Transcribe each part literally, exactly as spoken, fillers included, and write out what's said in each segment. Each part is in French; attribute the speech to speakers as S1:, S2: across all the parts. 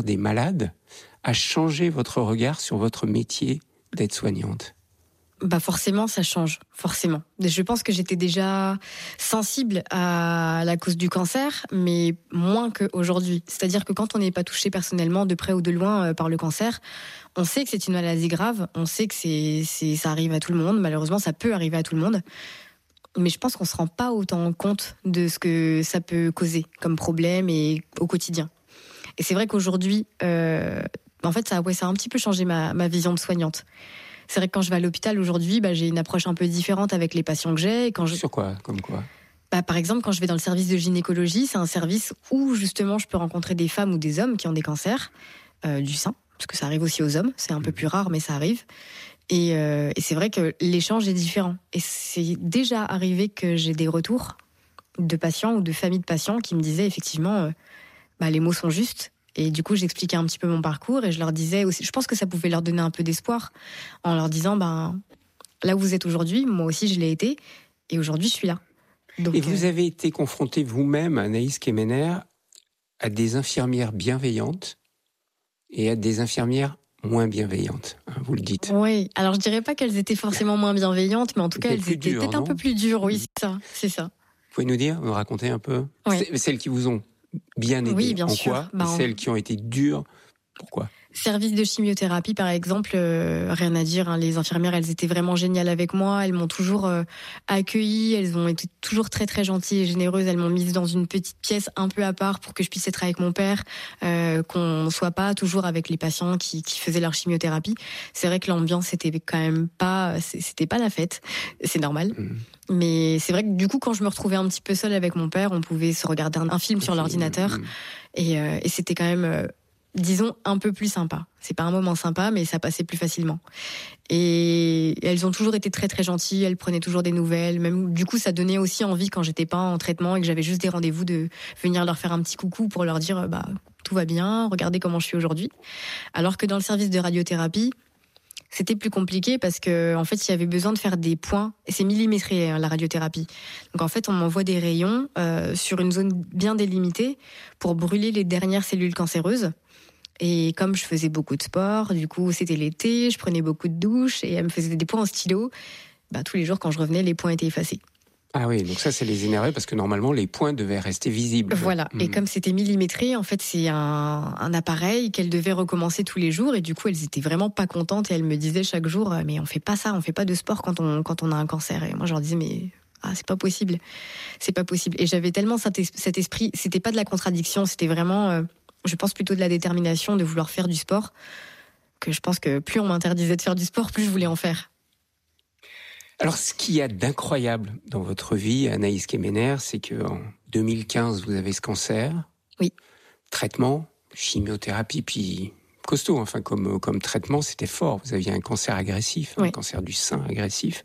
S1: des malades a changé votre regard sur votre métier d'aide-soignante ?
S2: Bah forcément, ça change, forcément. Je pense que j'étais déjà sensible à la cause du cancer, mais moins qu'aujourd'hui. C'est-à-dire que quand on n'est pas touché personnellement, de près ou de loin, par le cancer, on sait que c'est une maladie grave, on sait que c'est, c'est, ça arrive à tout le monde, malheureusement ça peut arriver à tout le monde, mais je pense qu'on ne se rend pas autant compte de ce que ça peut causer comme problème et au quotidien. Et c'est vrai qu'aujourd'hui, euh, en fait ça, ouais, ça a un petit peu changé ma, ma vision de soignante. C'est vrai que quand je vais à l'hôpital aujourd'hui, bah, j'ai une approche un peu différente avec les patients que j'ai. Et quand je...
S1: Sur quoi ? Comme quoi ?
S2: Bah, par exemple, quand je vais dans le service de gynécologie, c'est un service où justement je peux rencontrer des femmes ou des hommes qui ont des cancers euh, du sein, parce que ça arrive aussi aux hommes, c'est un peu plus rare, mais ça arrive. Et, euh, et c'est vrai que l'échange est différent. Et c'est déjà arrivé que j'ai des retours de patients ou de familles de patients qui me disaient effectivement, euh, bah, les mots sont justes. Et du coup, j'expliquais un petit peu mon parcours et je leur disais aussi, je pense que ça pouvait leur donner un peu d'espoir en leur disant, ben, là où vous êtes aujourd'hui, moi aussi je l'ai été, et aujourd'hui je suis là. Donc,
S1: et vous
S2: euh...
S1: avez été confrontée vous-même, Anaïs Kemener, à des infirmières bienveillantes et à des infirmières moins bienveillantes, hein, vous le dites.
S2: Oui, alors je dirais pas qu'elles étaient forcément moins bienveillantes, mais en tout cas elles étaient
S1: dures,
S2: peut-être
S1: non
S2: un peu plus dures, oui, c'est ça, c'est ça.
S1: Vous pouvez nous dire, nous raconter un peu
S2: oui.
S1: Celles qui vous ont bien aidé,
S2: oui, bien
S1: en
S2: sûr.
S1: quoi
S2: bah,
S1: et
S2: en...
S1: celles qui ont été dures, pourquoi ?
S2: Service de chimiothérapie, par exemple, euh, rien à dire. Hein, les infirmières, elles étaient vraiment géniales avec moi. Elles m'ont toujours euh, accueillie. Elles ont été toujours très très gentilles et généreuses. Elles m'ont mise dans une petite pièce un peu à part pour que je puisse être avec mon père, euh, qu'on ne soit pas toujours avec les patients qui, qui faisaient leur chimiothérapie. C'est vrai que l'ambiance c'était quand même pas, c'était pas la fête. C'est normal. Mmh. Mais c'est vrai que du coup, quand je me retrouvais un petit peu seule avec mon père, on pouvait se regarder un, un film sur l'ordinateur mmh. et, euh, et c'était quand même euh, disons, un peu plus sympa. C'est pas un moment sympa, mais ça passait plus facilement. Et elles ont toujours été très très gentilles, elles prenaient toujours des nouvelles. Même, du coup, ça donnait aussi envie quand j'étais pas en traitement et que j'avais juste des rendez-vous de venir leur faire un petit coucou pour leur dire, bah, tout va bien, regardez comment je suis aujourd'hui. Alors que dans le service de radiothérapie, c'était plus compliqué parce que, en fait, il y avait besoin de faire des points. Et c'est millimétré, hein, la radiothérapie. Donc, en fait, on m'envoie des rayons euh, sur une zone bien délimitée pour brûler les dernières cellules cancéreuses. Et comme je faisais beaucoup de sport, du coup, c'était l'été, je prenais beaucoup de douches et elle me faisait des points en stylo. Bah, tous les jours, quand je revenais, les points étaient effacés.
S1: Ah oui, donc ça, c'est les énerver parce que normalement, les points devaient rester visibles.
S2: Voilà. Mmh. Et comme c'était millimétré, en fait, c'est un, un appareil qu'elles devaient recommencer tous les jours. Et du coup, elles étaient vraiment pas contentes et elles me disaient chaque jour, mais on fait pas ça, on fait pas de sport quand on, quand on a un cancer. Et moi, je leur disais, mais ah, c'est pas possible. C'est pas possible. Et j'avais tellement cet, es- cet esprit, c'était pas de la contradiction, c'était vraiment... Euh, je pense plutôt de la détermination de vouloir faire du sport, que je pense que plus on m'interdisait de faire du sport, plus je voulais en faire.
S1: Alors, ce qu'il y a d'incroyable dans votre vie, Anaïs Kemener, c'est qu'en deux mille quinze, vous avez ce cancer.
S2: Oui.
S1: Traitement, chimiothérapie, puis costaud. Enfin, comme, comme traitement, c'était fort. Vous aviez un cancer agressif, oui. Un cancer du sein agressif.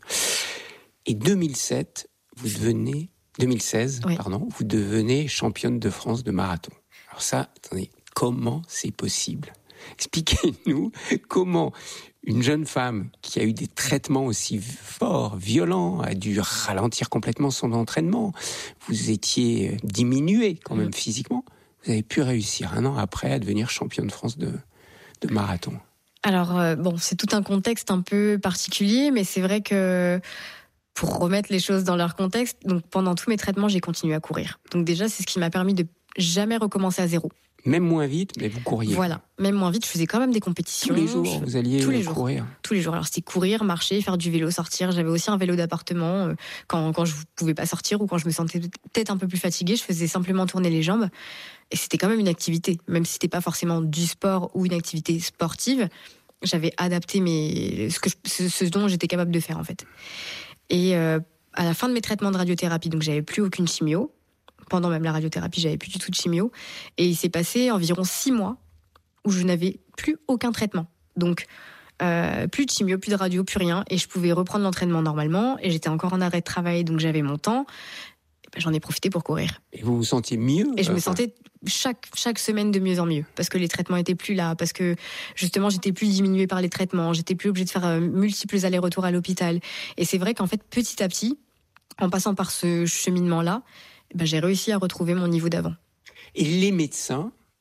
S1: Et deux mille sept, vous devenez, deux mille seize, oui. pardon, vous devenez championne de France de marathon. Alors ça, attendez, comment c'est possible ? Expliquez-nous comment une jeune femme qui a eu des traitements aussi forts, violents, a dû ralentir complètement son entraînement. Vous étiez diminuée quand même mmh. physiquement. Vous avez pu réussir un an après à devenir championne de France de, de marathon.
S2: Alors, euh, bon, c'est tout un contexte un peu particulier, mais c'est vrai que pour remettre les choses dans leur contexte, donc pendant tous mes traitements, j'ai continué à courir. Donc déjà, c'est ce qui m'a permis de jamais recommencer à zéro.
S1: Même moins vite, mais vous couriez.
S2: Voilà, même moins vite, je faisais quand même des compétitions.
S1: Tous les jours,
S2: je...
S1: vous alliez
S2: tous les
S1: courir
S2: jours. Tous les jours. Alors c'était courir, marcher, faire du vélo, sortir. J'avais aussi un vélo d'appartement. Euh, quand, quand je ne pouvais pas sortir ou quand je me sentais peut-être un peu plus fatiguée, je faisais simplement tourner les jambes. Et c'était quand même une activité, même si c'était pas forcément du sport ou une activité sportive. J'avais adapté mes... ce, que je... ce, ce dont j'étais capable de faire en fait. Et euh, à la fin de mes traitements de radiothérapie, donc j'avais plus aucune chimio. Pendant même la radiothérapie, j'avais plus du tout de chimio. Et il s'est passé environ six mois où je n'avais plus aucun traitement. Donc, euh, plus de chimio, plus de radio, plus rien. Et je pouvais reprendre l'entraînement normalement. Et j'étais encore en arrêt de travail, donc j'avais mon temps. Et ben, j'en ai profité pour courir.
S1: Et vous vous sentiez mieux ?
S2: Et je me sentais chaque, chaque semaine de mieux en mieux. Parce que les traitements étaient plus là. Parce que, justement, j'étais plus diminuée par les traitements. J'étais plus obligée de faire euh, multiples allers-retours à l'hôpital. Et c'est vrai qu'en fait, petit à petit, en passant par ce cheminement-là, ben, j'ai réussi à retrouver mon niveau d'avant.
S1: Et les médecins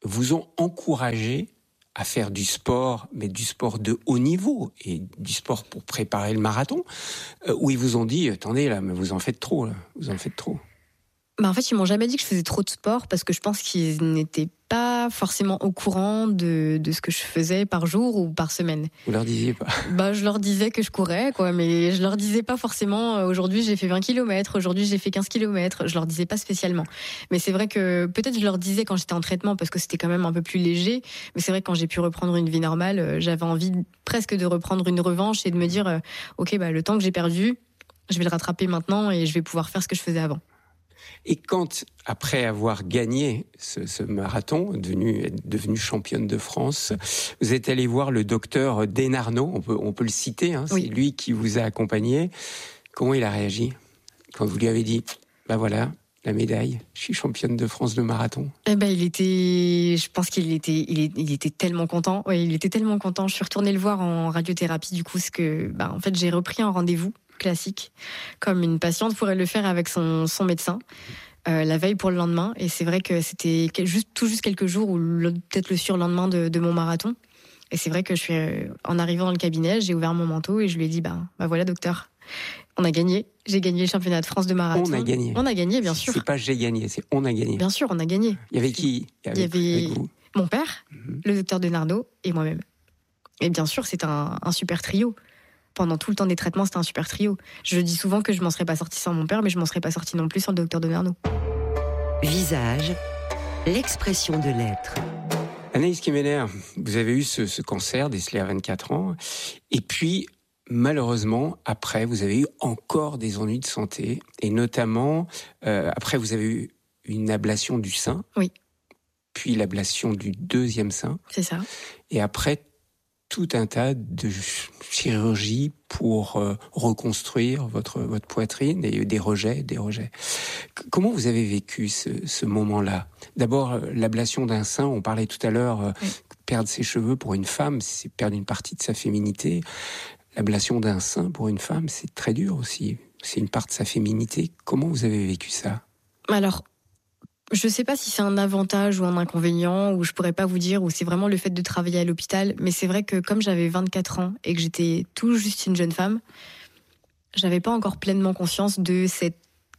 S1: vous ont encouragé à faire du sport, mais du sport de haut niveau, et du sport pour préparer le marathon, euh, où ils vous ont dit, attendez là, mais vous en faites trop, là, vous en faites trop.
S2: Bah en fait, ils m'ont jamais dit que je faisais trop de sport parce que je pense qu'ils n'étaient pas forcément au courant de, de ce que je faisais par jour ou par semaine.
S1: Vous leur disiez pas?
S2: Bah, je leur disais que je courais, quoi, mais je leur disais pas forcément euh, aujourd'hui j'ai fait vingt kilomètres, aujourd'hui j'ai fait quinze kilomètres. Je leur disais pas spécialement. Mais c'est vrai que peut-être je leur disais quand j'étais en traitement parce que c'était quand même un peu plus léger. Mais c'est vrai que quand j'ai pu reprendre une vie normale, euh, j'avais envie de, presque de reprendre une revanche et de me dire, euh, ok, bah le temps que j'ai perdu, je vais le rattraper maintenant et je vais pouvoir faire ce que je faisais avant.
S1: Et quand, après avoir gagné ce, ce marathon, devenu, devenu championne de France, vous êtes allé voir le docteur Desnarnaud, on peut, on peut le citer, hein,
S2: oui.
S1: C'est lui qui vous a accompagné. Comment il a réagi quand vous lui avez dit, bah voilà, la médaille, je suis championne de France de marathon?
S2: Eh ben, il était, je pense qu'il était, il, est, il était tellement content. Oui, il était tellement content. Je suis retournée le voir en radiothérapie, du coup, parce que, bah, en fait, j'ai repris un rendez-vous classique, comme une patiente pourrait le faire avec son, son médecin, euh, la veille pour le lendemain. Et c'est vrai que c'était juste, tout juste quelques jours, ou le, peut-être le surlendemain de, de mon marathon. Et c'est vrai que je suis, en arrivant dans le cabinet, j'ai ouvert mon manteau et je lui ai dit, bah, bah voilà, docteur, on a gagné. J'ai gagné le championnat de France de marathon.
S1: On a gagné.
S2: On a gagné, bien sûr.
S1: C'est pas j'ai gagné, c'est on a gagné.
S2: Bien sûr, on a gagné.
S1: Il y avait qui?
S2: Il y avait, Il y avait
S1: avec vous
S2: mon père, mm-hmm. le docteur Desnarnaud et moi-même. Et bien sûr, c'est un, un super trio. Pendant tout le temps des traitements, c'était un super trio. Je dis souvent que je m'en serais pas sortie sans mon père, mais je m'en serais pas sortie non plus sans le docteur Desnarnaud.
S3: Visage, l'expression de l'être.
S1: Anaïs Kemener, vous avez eu ce, ce cancer décelé à vingt-quatre ans, et puis malheureusement, après, vous avez eu encore des ennuis de santé, et notamment, euh, après, vous avez eu une ablation du sein,
S2: oui.
S1: Puis l'ablation du deuxième sein,
S2: c'est ça,
S1: et après, tout un tas de chirurgies pour euh, reconstruire votre, votre poitrine, et des rejets, des rejets. Comment vous avez vécu ce, ce moment-là? D'abord, l'ablation d'un sein, on parlait tout à l'heure, euh, oui. Perdre ses cheveux pour une femme, c'est perdre une partie de sa féminité. L'ablation d'un sein pour une femme, c'est très dur aussi. C'est une part de sa féminité. Comment vous avez vécu ça?
S2: Alors, je ne sais pas si c'est un avantage ou un inconvénient, ou je pourrais pas vous dire, ou c'est vraiment le fait de travailler à l'hôpital. Mais c'est vrai que comme j'avais vingt-quatre ans et que j'étais tout juste une jeune femme, j'avais pas encore pleinement conscience de cet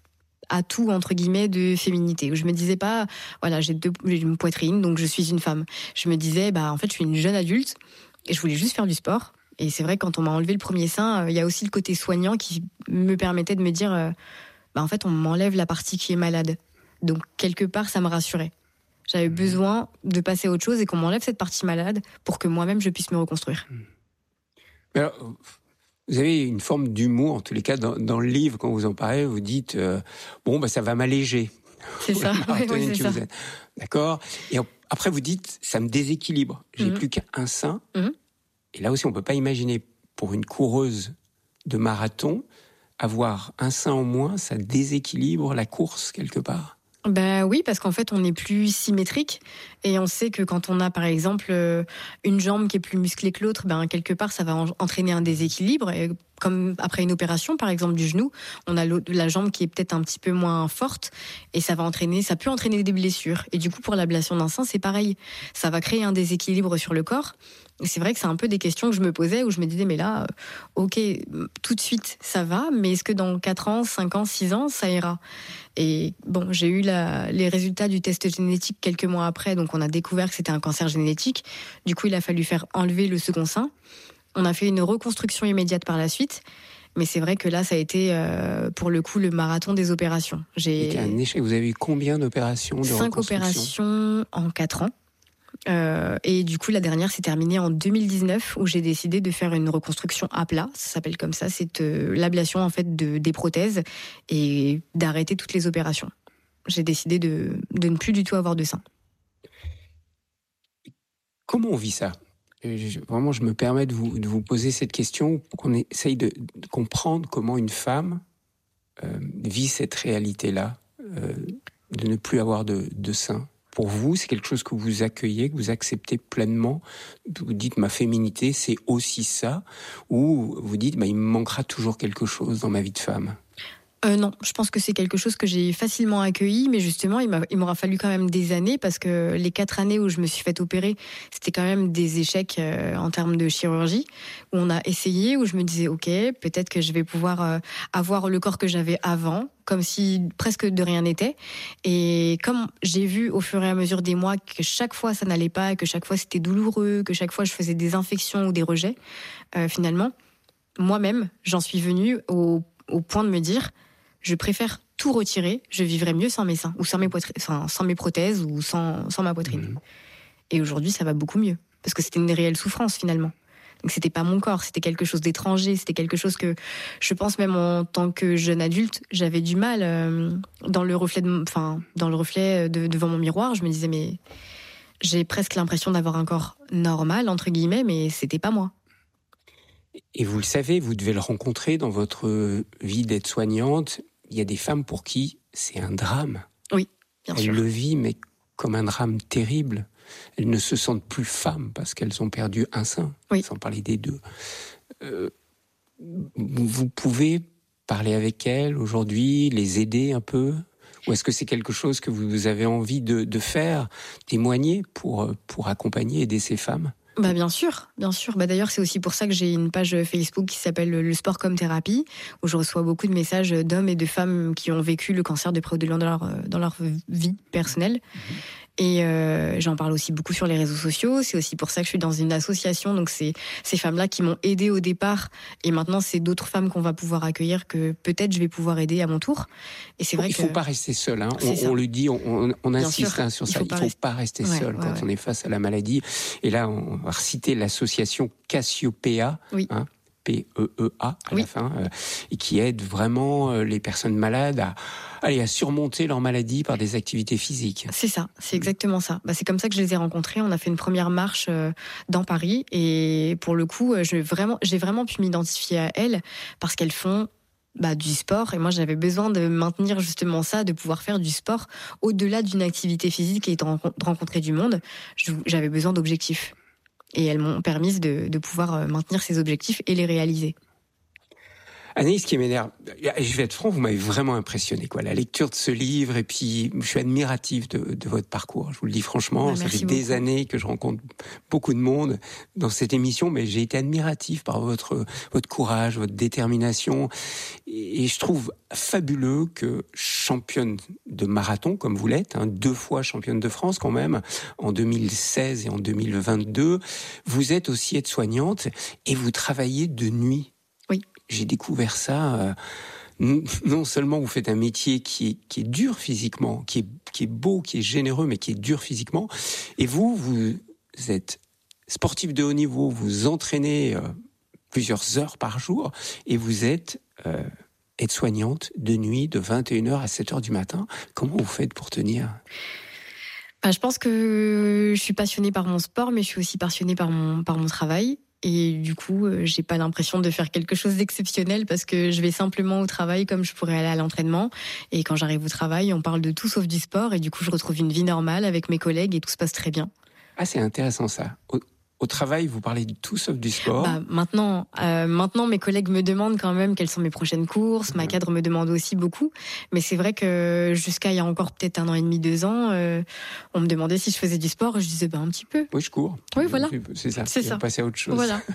S2: atout, entre guillemets, de féminité. Je me disais pas, voilà, j'ai, deux, j'ai une poitrine, donc je suis une femme. Je me disais, bah, en fait, je suis une jeune adulte et je voulais juste faire du sport. Et c'est vrai, quand on m'a enlevé le premier sein, il euh, y a aussi le côté soignant qui me permettait de me dire, euh, bah, en fait, on m'enlève la partie qui est malade. Donc, quelque part, ça me rassurait. J'avais mmh. besoin de passer à autre chose et qu'on m'enlève cette partie malade pour que moi-même, je puisse me reconstruire.
S1: Mmh. Alors, vous avez une forme d'humour, en tous les cas, dans, dans le livre, quand vous en parlez, vous dites euh, « bon, bah, ça va m'alléger ».
S2: C'est ça, oui, oui, c'est ça.
S1: D'accord. Et après, vous dites « ça me déséquilibre, j'ai mmh. plus qu'un sein mmh. ». Et là aussi, on ne peut pas imaginer, pour une coureuse de marathon, avoir un sein en moins, ça déséquilibre la course quelque part.
S2: Ben oui, parce qu'en fait, on n'est plus symétrique et on sait que quand on a, par exemple, une jambe qui est plus musclée que l'autre, ben quelque part, ça va entraîner un déséquilibre. Et comme après une opération, par exemple, du genou, on a la jambe qui est peut-être un petit peu moins forte et ça va entraîner, ça peut entraîner des blessures. Et du coup, pour l'ablation d'un sein, c'est pareil. Ça va créer un déséquilibre sur le corps. Et c'est vrai que c'est un peu des questions que je me posais où je me disais, mais là, ok, tout de suite, ça va, mais est-ce que dans quatre ans, cinq ans, six ans, ça ira? Et bon, j'ai eu la, les résultats du test génétique quelques mois après, donc on a découvert que c'était un cancer génétique. Du coup, il a fallu faire enlever le second sein. On a fait une reconstruction immédiate par la suite. Mais c'est vrai que là, ça a été, euh, pour le coup, le marathon des opérations. J'ai
S1: un échec. Vous avez eu combien d'opérations de
S2: Cinq opérations en quatre ans. Euh, et du coup, la dernière s'est terminée en deux mille dix-neuf, où j'ai décidé de faire une reconstruction à plat. Ça s'appelle comme ça. C'est euh, l'ablation en fait de, des prothèses et d'arrêter toutes les opérations. J'ai décidé de, de ne plus du tout avoir de sein.
S1: Comment on vit ça? Je, vraiment, je me permets de vous, de vous poser cette question pour qu'on essaye de, de comprendre comment une femme euh, vit cette réalité-là, euh, de ne plus avoir de, de sein. Pour vous, c'est quelque chose que vous accueillez, que vous acceptez pleinement. Vous dites, ma féminité, c'est aussi ça. Ou vous dites, bah, il me manquera toujours quelque chose dans ma vie de femme.
S2: Euh, non, je pense que c'est quelque chose que j'ai facilement accueilli, mais justement, il, m'a, il m'aura fallu quand même des années, parce que les quatre années où je me suis fait opérer, c'était quand même des échecs euh, en termes de chirurgie, où on a essayé, où je me disais, ok, peut-être que je vais pouvoir euh, avoir le corps que j'avais avant, comme si presque de rien n'était. Et comme j'ai vu au fur et à mesure des mois que chaque fois ça n'allait pas, que chaque fois c'était douloureux, que chaque fois je faisais des infections ou des rejets, euh, finalement, moi-même, j'en suis venue au, au point de me dire, je préfère tout retirer, je vivrais mieux sans mes seins, ou sans mes, poitri- sans, sans mes prothèses, ou sans, sans ma poitrine. Mmh. Et aujourd'hui, ça va beaucoup mieux, parce que c'était une réelle souffrance, finalement. Donc c'était pas mon corps, c'était quelque chose d'étranger, c'était quelque chose que, je pense même en tant que jeune adulte, j'avais du mal euh, dans le reflet, de, enfin, dans le reflet de, devant mon miroir. Je me disais, mais j'ai presque l'impression d'avoir un corps normal, entre guillemets, mais c'était pas moi.
S1: Et vous le savez, vous devez le rencontrer dans votre vie d'aide-soignante. Il y a des femmes pour qui c'est un drame.
S2: Oui, bien sûr.
S1: Elles le vivent, mais comme un drame terrible. Elles ne se sentent plus femmes parce qu'elles ont perdu un sein, oui. Sans parler des deux. Euh, vous pouvez parler avec elles aujourd'hui, les aider un peu ? Ou est-ce que c'est quelque chose que vous avez envie de, de faire, témoigner pour, pour accompagner, aider ces femmes ?
S2: Bah bien sûr, bien sûr. Bah d'ailleurs, c'est aussi pour ça que j'ai une page Facebook qui s'appelle Le Sport comme thérapie, où je reçois beaucoup de messages d'hommes et de femmes qui ont vécu le cancer de près ou de loin dans leur, dans leur vie personnelle. Mmh. Et euh, j'en parle aussi beaucoup sur les réseaux sociaux. C'est aussi pour ça que je suis dans une association. Donc c'est ces femmes-là qui m'ont aidée au départ, et maintenant c'est d'autres femmes qu'on va pouvoir accueillir, que peut-être je vais pouvoir aider à mon tour. Et c'est vrai
S1: il
S2: que
S1: faut pas rester seul. Hein. On, on le dit, on, on insiste hein, sur
S2: il
S1: ça.
S2: Faut
S1: il faut
S2: rester...
S1: pas rester
S2: ouais,
S1: seul
S2: ouais,
S1: quand
S2: ouais.
S1: on est face à la maladie. Et là, on va reciter l'association Cassiopeia.
S2: Oui.
S1: Hein, P E E A à
S2: oui.
S1: la fin, euh, et qui aide vraiment euh, les personnes malades à, allez, à surmonter leur maladie par des activités physiques.
S2: C'est ça, c'est exactement ça. Bah, c'est comme ça que je les ai rencontrées. On a fait une première marche euh, dans Paris, et pour le coup, je, vraiment, j'ai vraiment pu m'identifier à elles, parce qu'elles font bah, du sport, et moi j'avais besoin de maintenir justement ça, de pouvoir faire du sport au-delà d'une activité physique et de rencontrer du monde. J'avais besoin d'objectifs. Et elles m'ont permis de, de pouvoir maintenir ces objectifs et les réaliser.
S1: Anaïs Kemener, je vais être franc, vous m'avez vraiment impressionné, quoi. La lecture de ce livre, et puis je suis admiratif de, de votre parcours. Je vous le dis franchement, bah, ça fait beaucoup. Des années que je rencontre beaucoup de monde dans cette émission, mais j'ai été admiratif par votre votre courage, votre détermination, et, et je trouve fabuleux que championne de marathon comme vous l'êtes, hein, deux fois championne de France quand même, en deux mille seize et en deux mille vingt-deux, vous êtes aussi aide-soignante et vous travaillez de nuit.
S2: Oui.
S1: J'ai découvert ça. Euh, non seulement vous faites un métier qui est, qui est dur physiquement, qui est, qui est beau, qui est généreux, mais qui est dur physiquement. Et vous, vous êtes sportif de haut niveau, vous entraînez euh, plusieurs heures par jour, et vous êtes euh, aide-soignante de nuit de vingt et une heures à sept heures du matin. Comment vous faites pour tenir ?
S2: Bah, je pense que je suis passionnée par mon sport, mais je suis aussi passionnée par mon, par mon travail. Et du coup, euh, j'ai pas l'impression de faire quelque chose d'exceptionnel, parce que je vais simplement au travail comme je pourrais aller à l'entraînement. Et quand j'arrive au travail, on parle de tout sauf du sport. Et du coup, je retrouve une vie normale avec mes collègues et tout se passe très bien.
S1: Ah, c'est intéressant ça. Au, au travail, vous parlez de tout sauf du sport.
S2: Bah, maintenant, euh, maintenant, mes collègues me demandent quand même quelles sont mes prochaines courses. Mmh. Ma cadre me demande aussi beaucoup. Mais c'est vrai que jusqu'à il y a encore peut-être un an et demi, deux ans, euh, on me demandait si je faisais du sport. Je disais bah, un petit peu.
S1: Oui, je cours.
S2: Oui, voilà.
S1: C'est ça.
S2: C'est
S1: ça.
S2: ça.
S1: Passer à autre chose.
S2: Voilà.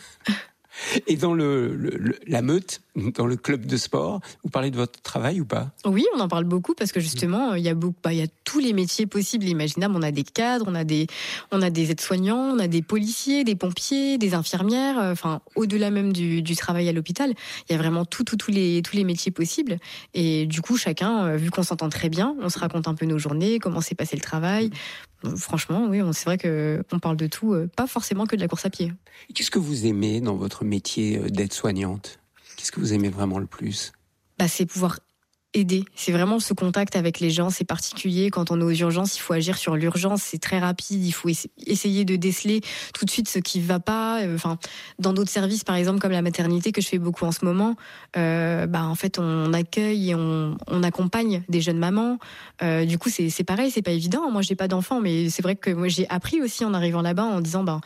S1: Et dans le, le, le, la meute, dans le club de sport, vous parlez de votre travail ou pas ?
S2: Oui, on en parle beaucoup, parce que justement, il y a beaucoup, bah, il y a tous les métiers possibles et imaginables. On a des cadres, on a des, on a des aides-soignants, on a des policiers, des pompiers, des infirmières. Enfin, au-delà même du, du travail à l'hôpital, il y a vraiment tout, tout, tous les, tous les métiers possibles. Et du coup, chacun, vu qu'on s'entend très bien, on se raconte un peu nos journées, comment s'est passé le travail. Franchement, oui, c'est vrai que on parle de tout, pas forcément que de la course à pied.
S1: Et qu'est-ce que vous aimez dans votre métier d'aide-soignante ? Qu'est-ce que vous aimez vraiment le plus ?
S2: Bah, c'est pouvoir aider. C'est vraiment ce contact avec les gens, c'est particulier. Quand on est aux urgences, il faut agir sur l'urgence, c'est très rapide. Il faut essayer de déceler tout de suite ce qui ne va pas. Enfin, dans d'autres services, par exemple, comme la maternité, que je fais beaucoup en ce moment, euh, bah, en fait, on accueille et on, on accompagne des jeunes mamans. Euh, du coup, c'est, c'est pareil, c'est pas évident. Moi, j'ai pas d'enfant, mais c'est vrai que moi, j'ai appris aussi en arrivant là-bas en disant, ben,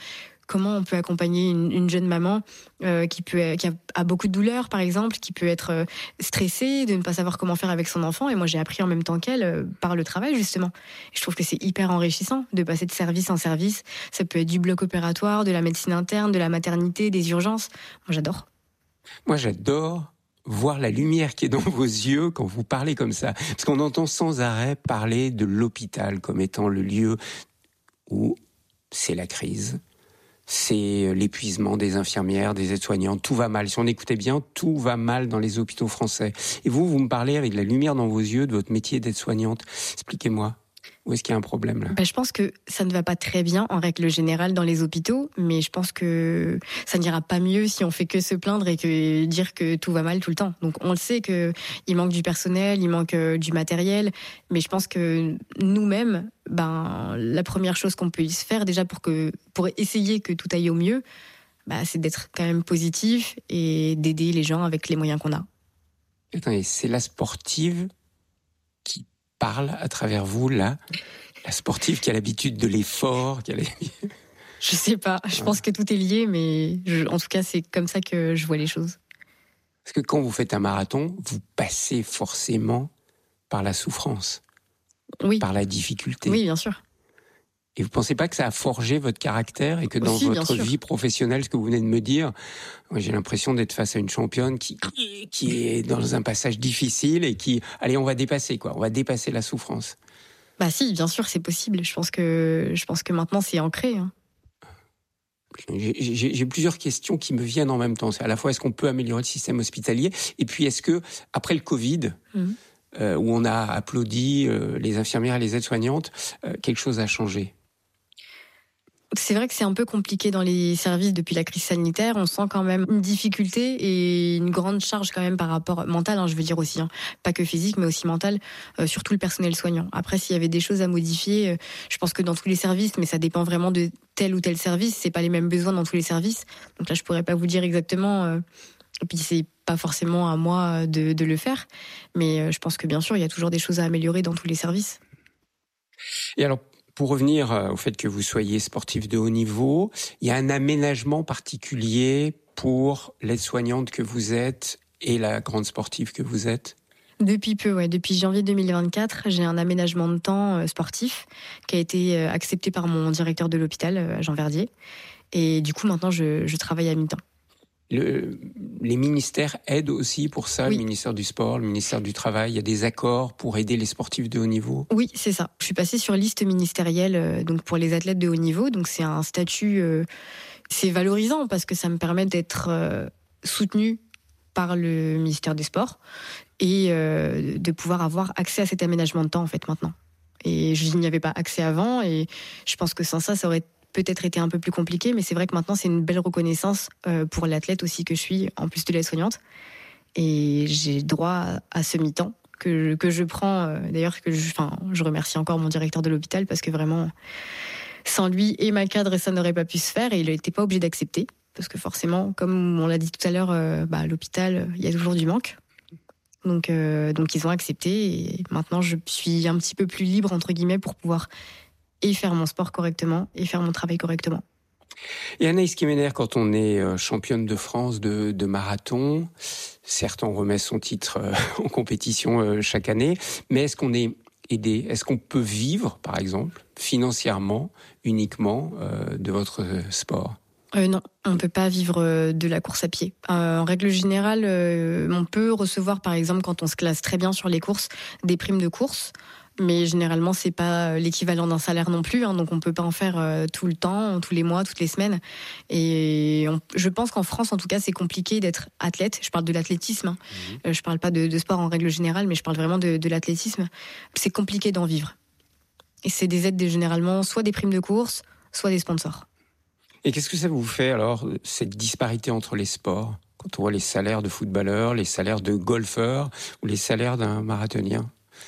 S2: comment on peut accompagner une, une jeune maman euh, qui, peut, qui a, a beaucoup de douleurs, par exemple, qui peut être euh, stressée, de ne pas savoir comment faire avec son enfant. Et moi, j'ai appris en même temps qu'elle euh, par le travail, justement. Et je trouve que c'est hyper enrichissant de passer de service en service. Ça peut être du bloc opératoire, de la médecine interne, de la maternité, des urgences. Moi, j'adore.
S1: Moi, j'adore voir la lumière qui est dans vos yeux quand vous parlez comme ça. Parce qu'on entend sans arrêt parler de l'hôpital comme étant le lieu où c'est la crise, c'est l'épuisement des infirmières, des aides-soignantes, tout va mal. Si on écoutait bien, tout va mal dans les hôpitaux français. Et vous, vous me parlez avec la lumière dans vos yeux de votre métier d'aide-soignante. Expliquez-moi. Où est-ce qu'il y a un problème là ?
S2: Ben, je pense que ça ne va pas très bien en règle générale dans les hôpitaux, mais je pense que ça n'ira pas mieux si on fait que se plaindre et que dire que tout va mal tout le temps. Donc on le sait que il manque du personnel, il manque du matériel, mais je pense que nous-mêmes, ben la première chose qu'on peut y se faire déjà pour que pour essayer que tout aille au mieux, ben, c'est d'être quand même positif et d'aider les gens avec les moyens qu'on a.
S1: Attendez, c'est la sportive qui parle à travers vous, là, la sportive qui a l'habitude de l'effort, qui a l'habitude...
S2: Je sais pas, je ouais. pense que tout est lié, mais je, en tout cas, c'est comme ça que je vois les choses.
S1: Parce que quand vous faites un marathon, vous passez forcément par la souffrance,
S2: oui.
S1: par la difficulté.
S2: Oui, bien sûr.
S1: Et vous pensez pas que ça a forgé votre caractère et que dans
S2: Aussi,
S1: votre vie professionnelle, ce que vous venez de me dire, moi, j'ai l'impression d'être face à une championne qui, qui est dans un passage difficile et qui, allez, on va dépasser, quoi. On va dépasser la souffrance.
S2: Bah si, bien sûr, c'est possible. Je pense que, je pense que maintenant, c'est ancré. Hein.
S1: J'ai, j'ai, j'ai plusieurs questions qui me viennent en même temps. C'est à la fois, est-ce qu'on peut améliorer le système hospitalier ? Et puis, est-ce que, après le Covid, mmh. euh, où on a applaudi euh, les infirmières et les aides-soignantes, euh, quelque chose a changé ?
S2: C'est vrai que c'est un peu compliqué dans les services depuis la crise sanitaire. On sent quand même une difficulté et une grande charge quand même par rapport mental, hein, je veux dire aussi, hein, pas que physique, mais aussi mental, euh, surtout le personnel soignant. Après, s'il y avait des choses à modifier, euh, je pense que dans tous les services, mais ça dépend vraiment de tel ou tel service. C'est pas les mêmes besoins dans tous les services. Donc là, je pourrais pas vous dire exactement. Euh, et puis c'est pas forcément à moi de, de le faire, mais euh, je pense que bien sûr, il y a toujours des choses à améliorer dans tous les services.
S1: Et alors, pour revenir au fait que vous soyez sportif de haut niveau, il y a un aménagement particulier pour l'aide-soignante que vous êtes et la grande sportive que vous êtes ?
S2: Depuis peu, ouais. Depuis janvier deux mille vingt-quatre, j'ai un aménagement de temps sportif qui a été accepté par mon directeur de l'hôpital, Jean Verdier. Et du coup, maintenant, je, je travaille à mi-temps.
S1: Le, les ministères aident aussi pour ça, oui. Le ministère du Sport, le ministère du Travail, il y a des accords pour aider les sportifs de haut niveau ?
S2: Oui, c'est ça. Je suis passée sur liste ministérielle euh, donc pour les athlètes de haut niveau. Donc c'est un statut, euh, c'est valorisant parce que ça me permet d'être euh, soutenue par le ministère des Sports et euh, de pouvoir avoir accès à cet aménagement de temps en fait maintenant. Et je n'y avais pas accès avant et je pense que sans ça, ça aurait peut-être été un peu plus compliqué, mais c'est vrai que maintenant, c'est une belle reconnaissance euh, pour l'athlète aussi que je suis, en plus de l'aide-soignante. Et j'ai droit à ce mi-temps que, que je prends. Euh, d'ailleurs, que je, enfin, je remercie encore mon directeur de l'hôpital parce que vraiment, sans lui et ma cadre, ça n'aurait pas pu se faire et il n'était pas obligé d'accepter. Parce que forcément, comme on l'a dit tout à l'heure, euh, bah, à l'hôpital, il y a toujours du manque. Donc, euh, donc ils ont accepté et maintenant, je suis un petit peu plus libre, entre guillemets, pour pouvoir et faire mon sport correctement, et faire mon travail correctement.
S1: Et Anaïs Kemener, quand on est championne de France de, de marathon, certes on remet son titre en compétition chaque année, mais est-ce qu'on est aidé ? Est-ce qu'on peut vivre, par exemple, financièrement, uniquement euh, de votre sport ?
S2: Euh, non, on ne peut pas vivre de la course à pied. Euh, en règle générale, euh, on peut recevoir, par exemple, quand on se classe très bien sur les courses, des primes de course. Mais généralement, c'est pas l'équivalent d'un salaire non plus, hein, donc on peut pas en faire euh, tout le temps, tous les mois, toutes les semaines. Et on, je pense qu'en France, en tout cas, c'est compliqué d'être athlète. Je parle de l'athlétisme, hein. mmh. euh, je parle pas de, de sport en règle générale, mais je parle vraiment de, de l'athlétisme. C'est compliqué d'en vivre. Et c'est des aides, généralement, soit des primes de course, soit des sponsors.
S1: Et qu'est-ce que ça vous fait alors, cette disparité entre les sports ? Quand on voit les salaires de footballeurs, les salaires de golfeurs ou les salaires d'un marathonien ?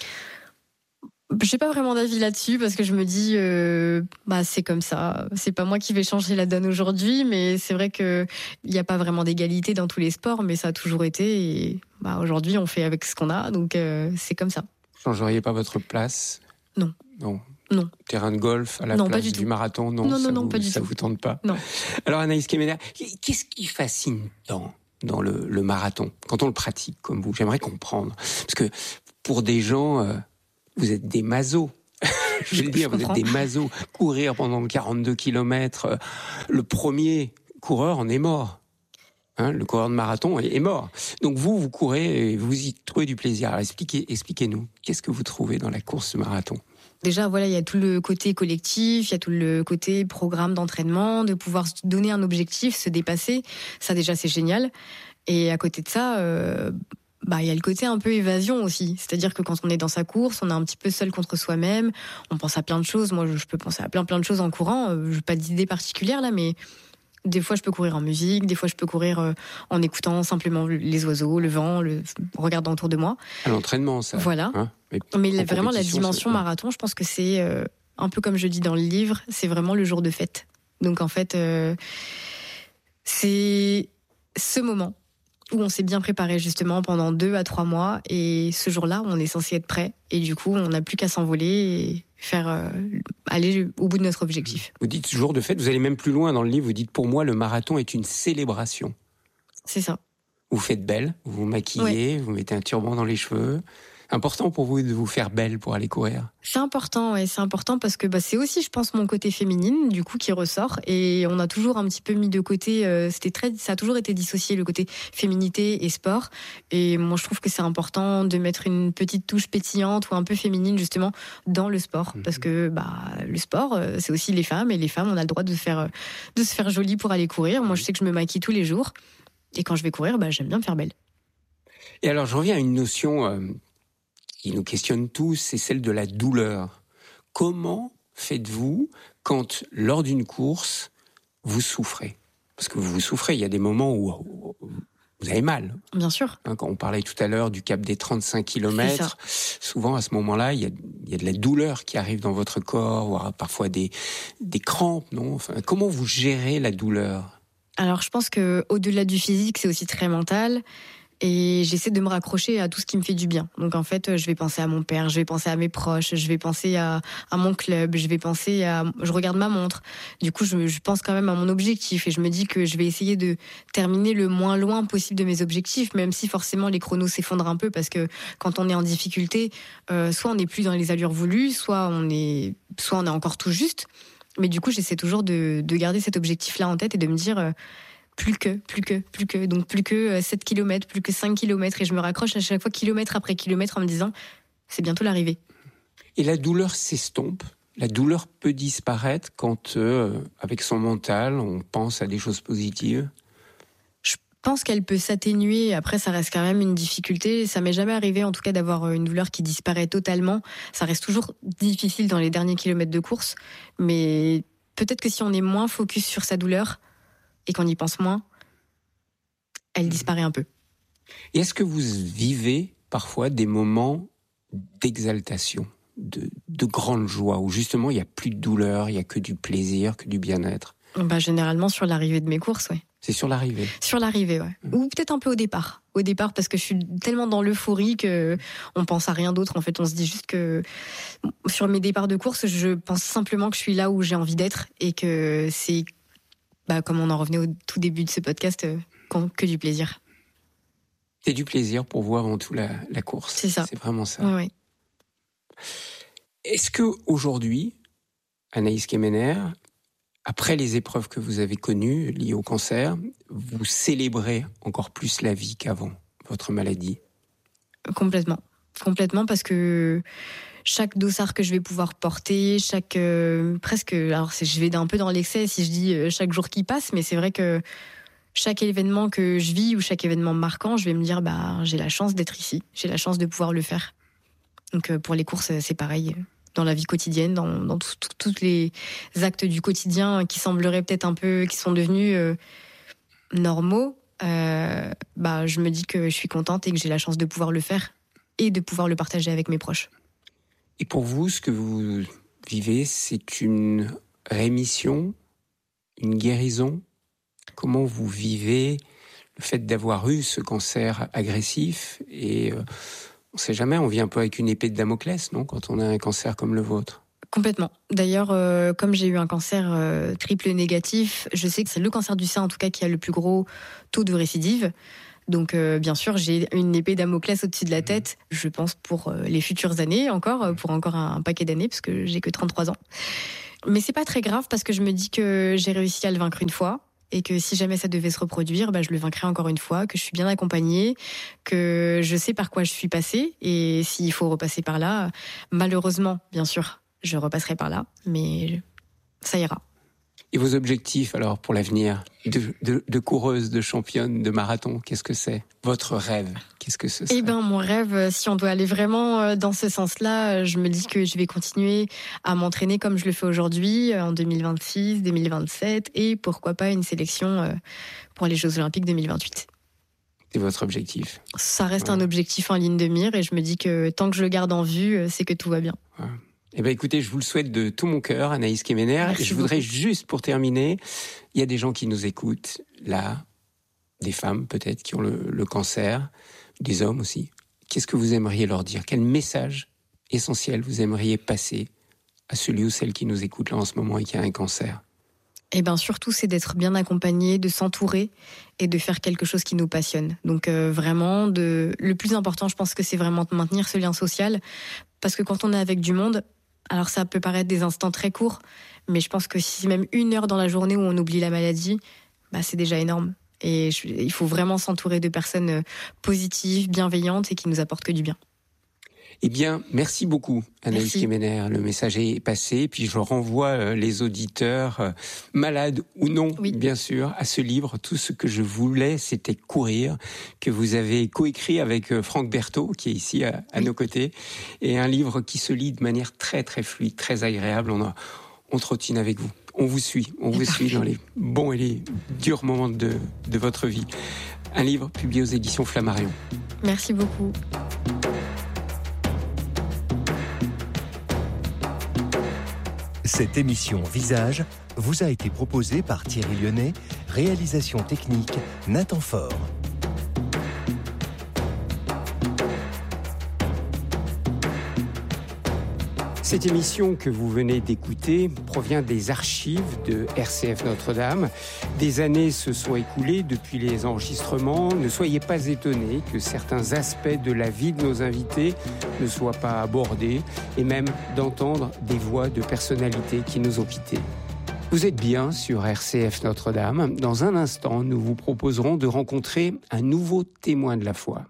S2: J'ai pas vraiment d'avis là-dessus parce que je me dis euh, bah c'est comme ça, c'est pas moi qui vais changer la donne aujourd'hui, mais c'est vrai que il y a pas vraiment d'égalité dans tous les sports, mais ça a toujours été et bah aujourd'hui on fait avec ce qu'on a, donc euh, c'est comme ça.
S1: Changeriez pas votre place ?
S2: Non.
S1: Non.
S2: Non.
S1: Terrain de golf à la
S2: non,
S1: place
S2: du,
S1: du
S2: tout.
S1: marathon, non,
S2: non,
S1: ça
S2: non, non
S1: vous,
S2: pas du
S1: ça
S2: tout.
S1: vous tente pas.
S2: Non.
S1: Alors Anaïs Kemener, qu'est-ce qui fascine tant dans le, le marathon quand on le pratique comme vous? J'aimerais comprendre, parce que pour des gens, euh, vous êtes des masos. Je veux dire, vous êtes des masos. Courir pendant quarante-deux kilomètres, euh, le premier coureur en est mort. Hein, le coureur de marathon est mort. Donc vous, vous courez et vous y trouvez du plaisir. Alors expliquez, expliquez-nous, qu'est-ce que vous trouvez dans la course de marathon?
S2: Déjà, voilà, il y a tout le côté collectif, il y a tout le côté programme d'entraînement, de pouvoir se donner un objectif, se dépasser. Ça, déjà, c'est génial. Et à côté de ça, euh, bah, il y a le côté un peu évasion aussi. C'est-à-dire que quand on est dans sa course, on est un petit peu seul contre soi-même. On pense à plein de choses. Moi, je peux penser à plein, plein de choses en courant. Je n'ai pas d'idée particulière là, mais des fois, je peux courir en musique, des fois, je peux courir euh, en écoutant simplement les oiseaux, le vent, le en regardant autour de moi.
S1: À l'entraînement, ça.
S2: Voilà. Hein, mais mais la, vraiment, la dimension marathon, je pense que c'est euh, un peu comme je dis dans le livre, c'est vraiment le jour de fête. Donc, en fait, euh, c'est ce moment où on s'est bien préparé justement pendant deux à trois mois. Et ce jour-là, on est censé être prêt. Et du coup, on n'a plus qu'à s'envoler et faire euh, aller au bout de notre objectif.
S1: Vous dites jour de fête, vous allez même plus loin dans le livre, vous dites pour moi le marathon est une célébration.
S2: C'est ça.
S1: Vous faites belle, vous vous maquillez, ouais. Vous mettez un turban dans les cheveux. Important pour vous de vous faire belle pour aller courir?
S2: C'est important, ouais, c'est important parce que bah, c'est aussi, je pense, mon côté féminine du coup qui ressort. Et on a toujours un petit peu mis de côté. Euh, c'était très, ça a toujours été dissocié le côté féminité et sport. Et moi, je trouve que c'est important de mettre une petite touche pétillante ou un peu féminine justement dans le sport, mmh. parce que bah le sport, c'est aussi les femmes et les femmes, on a le droit de faire, de se faire jolie pour aller courir. Moi, je sais que je me maquille tous les jours et quand je vais courir, bah j'aime bien me faire belle.
S1: Et alors, je reviens à une notion. Euh... qui nous questionne tous, c'est celle de la douleur. Comment faites-vous quand, lors d'une course, vous souffrez? Parce que vous souffrez, il y a des moments où vous avez mal.
S2: Bien sûr.
S1: Hein, quand on parlait tout à l'heure du cap des trente-cinq kilomètres, souvent à ce moment-là, il y a, il y a de la douleur qui arrive dans votre corps, voire parfois des, des crampes, non? Enfin, comment vous gérez la douleur?
S2: Alors, je pense qu'au-delà du physique, c'est aussi très mental. Et j'essaie de me raccrocher à tout ce qui me fait du bien. Donc en fait, je vais penser à mon père, je vais penser à mes proches, je vais penser à, à mon club, je vais penser à... Je regarde ma montre. Du coup, je, je pense quand même à mon objectif et je me dis que je vais essayer de terminer le moins loin possible de mes objectifs, même si forcément les chronos s'effondrent un peu parce que quand on est en difficulté, euh, soit on n'est plus dans les allures voulues, soit on est, soit on est encore tout juste. Mais du coup, j'essaie toujours de, de garder cet objectif-là en tête et de me dire... Euh, Plus que, plus que, plus que. Donc plus que sept kilomètres, plus que cinq kilomètres. Et je me raccroche à chaque fois kilomètre après kilomètre en me disant, c'est bientôt l'arrivée.
S1: Et la douleur s'estompe. La douleur peut disparaître quand, euh, avec son mental, on pense à des choses positives.
S2: Je pense qu'elle peut s'atténuer. Après, ça reste quand même une difficulté. Ça m'est jamais arrivé, en tout cas, d'avoir une douleur qui disparaît totalement. Ça reste toujours difficile dans les derniers kilomètres de course. Mais peut-être que si on est moins focus sur sa douleur, et qu'on y pense moins, elle disparaît un peu.
S1: Et est-ce que vous vivez parfois des moments d'exaltation, de, de grande joie, où justement il n'y a plus de douleur, il n'y a que du plaisir, que du bien-être?
S2: Bah, généralement sur l'arrivée de mes courses, oui.
S1: C'est sur l'arrivée? Sur
S2: l'arrivée, ouais. Mmh. Ou peut-être un peu au départ. Au départ, parce que je suis tellement dans l'euphorie qu'on pense à rien d'autre. En fait, on se dit juste que sur mes départs de course, je pense simplement que je suis là où j'ai envie d'être et que c'est... Bah, comme on en revenait au tout début de ce podcast, euh, que du plaisir.
S1: C'est du plaisir pour vous avant tout la, la course.
S2: C'est ça.
S1: C'est vraiment ça.
S2: Oui, oui.
S1: Est-ce qu'aujourd'hui, Anaïs Kemener, après les épreuves que vous avez connues liées au cancer, vous célébrez encore plus la vie qu'avant votre maladie?
S2: Complètement. Complètement, parce que chaque dossard que je vais pouvoir porter, chaque euh, presque, alors c'est, je vais un peu dans l'excès si je dis euh, chaque jour qui passe, mais c'est vrai que chaque événement que je vis ou chaque événement marquant, je vais me dire bah j'ai la chance d'être ici, j'ai la chance de pouvoir le faire. Donc euh, pour les courses, c'est pareil. Dans la vie quotidienne, dans, dans tous les actes du quotidien qui sembleraient peut-être un peu, qui sont devenus euh, normaux, euh, bah je me dis que je suis contente et que j'ai la chance de pouvoir le faire et de pouvoir le partager avec mes proches.
S1: Et pour vous, ce que vous vivez, c'est une rémission, une guérison? Comment vous vivez le fait d'avoir eu ce cancer agressif? Et euh, on ne sait jamais, on vit un peu avec une épée de Damoclès, non, quand on a un cancer comme le vôtre?
S2: Complètement. D'ailleurs, euh, comme j'ai eu un cancer euh, triple négatif, je sais que c'est le cancer du sein en tout cas qui a le plus gros taux de récidive. Donc euh, bien sûr, j'ai une épée Damoclès au-dessus de la tête, je pense pour euh, les futures années encore, pour encore un, un paquet d'années, parce que j'ai que trente-trois ans. Mais c'est pas très grave parce que je me dis que j'ai réussi à le vaincre une fois. Et que si jamais ça devait se reproduire, bah, je le vaincrai encore une fois, que je suis bien accompagnée, que je sais par quoi je suis passée. Et s'il faut repasser par là, malheureusement, bien sûr, je repasserai par là, mais ça ira.
S1: Et vos objectifs, alors, pour l'avenir de, de, de coureuse, de championne, de marathon, qu'est-ce que c'est ? Votre rêve, qu'est-ce que ce serait ?
S2: Eh ben, mon rêve, si on doit aller vraiment dans ce sens-là, je me dis que je vais continuer à m'entraîner comme je le fais aujourd'hui, en deux mille vingt-six, deux mille vingt-sept, et pourquoi pas une sélection pour les Jeux Olympiques deux mille vingt-huit.
S1: C'est votre objectif ?
S2: Ça reste ouais. un objectif en ligne de mire, et je me dis que tant que je le garde en vue, c'est que tout va bien.
S1: Ouais. Eh bien, écoutez, je vous le souhaite de tout mon cœur, Anaïs Kemener.
S2: Merci
S1: je
S2: beaucoup.
S1: voudrais juste, pour terminer, il y a des gens qui nous écoutent, là, des femmes peut-être, qui ont le, le cancer, des hommes aussi. Qu'est-ce que vous aimeriez leur dire ? Quel message essentiel vous aimeriez passer à celui ou celle qui nous écoute là en ce moment et qui a un cancer ?
S2: Eh bien, surtout, c'est d'être bien accompagné, de s'entourer et de faire quelque chose qui nous passionne. Donc, euh, vraiment, de... le plus important, je pense que c'est vraiment de maintenir ce lien social. Parce que quand on est avec du monde, alors ça peut paraître des instants très courts, mais je pense que si même une heure dans la journée où on oublie la maladie, bah c'est déjà énorme. Et je, il faut vraiment s'entourer de personnes positives, bienveillantes et qui nous apportent que du bien.
S1: Eh bien, merci beaucoup, Anaïs Kemener. Le message est passé. Puis je renvoie les auditeurs, malades ou non, oui. bien sûr, à ce livre. Tout ce que je voulais, c'était courir, que vous avez coécrit avec Franck Berthaud, qui est ici à, à oui. nos côtés. Et un livre qui se lit de manière très, très fluide, très agréable. On, a, on trottine avec vous. On vous suit. On vous suit dans les bons et les durs moments de, de votre vie. Un livre publié aux éditions Flammarion.
S2: Merci beaucoup.
S4: Cette émission Visage vous a été proposée par Thierry Lyonnais, réalisation technique Nathan Faure.
S1: Cette émission que vous venez d'écouter provient des archives de R C F Notre-Dame. Des années se sont écoulées depuis les enregistrements. Ne soyez pas étonnés que certains aspects de la vie de nos invités ne soient pas abordés et même d'entendre des voix de personnalités qui nous ont quittés. Vous êtes bien sur R C F Notre-Dame. Dans un instant, nous vous proposerons de rencontrer un nouveau témoin de la foi.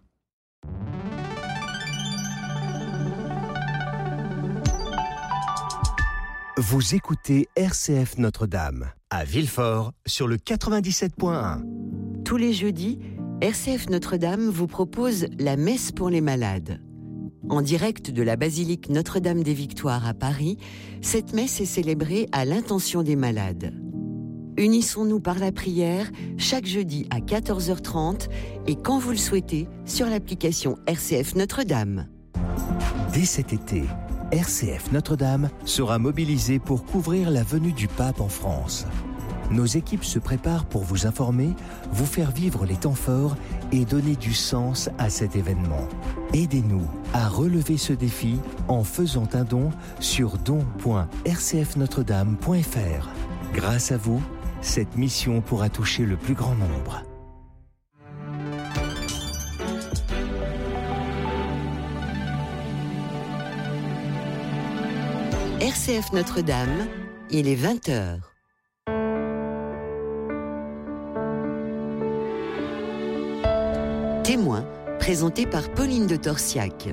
S4: Vous écoutez R C F Notre-Dame, à Villefort, sur le quatre-vingt-dix-sept point un.
S3: Tous les jeudis, R C F Notre-Dame vous propose la messe pour les malades. En direct de la basilique Notre-Dame des Victoires à Paris, cette messe est célébrée à l'intention des malades. Unissons-nous par la prière chaque jeudi à quatorze heures trente et quand vous le souhaitez sur l'application R C F Notre-Dame.
S4: Dès cet été, R C F Notre-Dame sera mobilisée pour couvrir la venue du pape en France. Nos équipes se préparent pour vous informer, vous faire vivre les temps forts et donner du sens à cet événement. Aidez-nous à relever ce défi en faisant un don sur don point r c f notre dame point f r. Grâce à vous, cette mission pourra toucher le plus grand nombre.
S3: R C F Notre-Dame, il est vingt heures. Témoin, présenté par Pauline de Torsiac.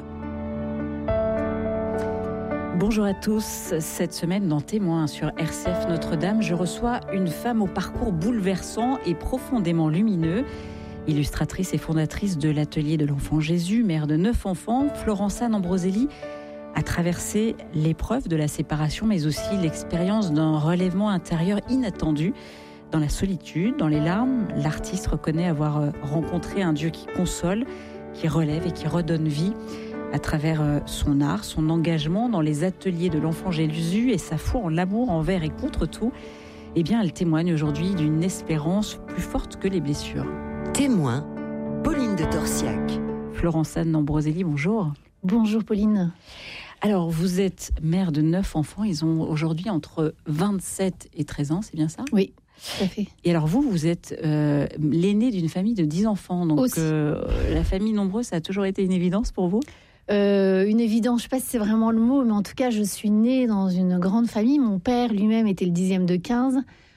S5: Bonjour à tous. Cette semaine, dans Témoin sur R C F Notre-Dame, je reçois une femme au parcours bouleversant et profondément lumineux. Illustratrice et fondatrice de l'Atelier de l'Enfant Jésus, mère de neuf enfants, Florence-Anne Ambroselli a traversé l'épreuve de la séparation, mais aussi l'expérience d'un relèvement intérieur inattendu. Dans la solitude, dans les larmes, l'artiste reconnaît avoir rencontré un Dieu qui console, qui relève et qui redonne vie. À travers son art, son engagement dans les ateliers de l'Enfant Jésus et sa foi en l'amour envers et contre tout, eh bien, elle témoigne aujourd'hui d'une espérance plus forte que les blessures.
S3: Témoin, Pauline de Torsiac.
S5: Florence-Anne Ambroselli, bonjour.
S6: Bonjour Pauline.
S5: Alors, vous êtes mère de neuf enfants. Ils ont aujourd'hui entre vingt-sept et treize ans, c'est bien ça ?
S6: Oui, tout à fait.
S5: Et alors, vous, vous êtes euh, l'aînée d'une famille de dix enfants. Donc, euh, la famille nombreuse, ça a toujours été une évidence pour vous ?
S6: euh, Une évidence, je ne sais pas si c'est vraiment le mot, mais en tout cas, je suis née dans une grande famille. Mon père lui-même était le dixième de quinze.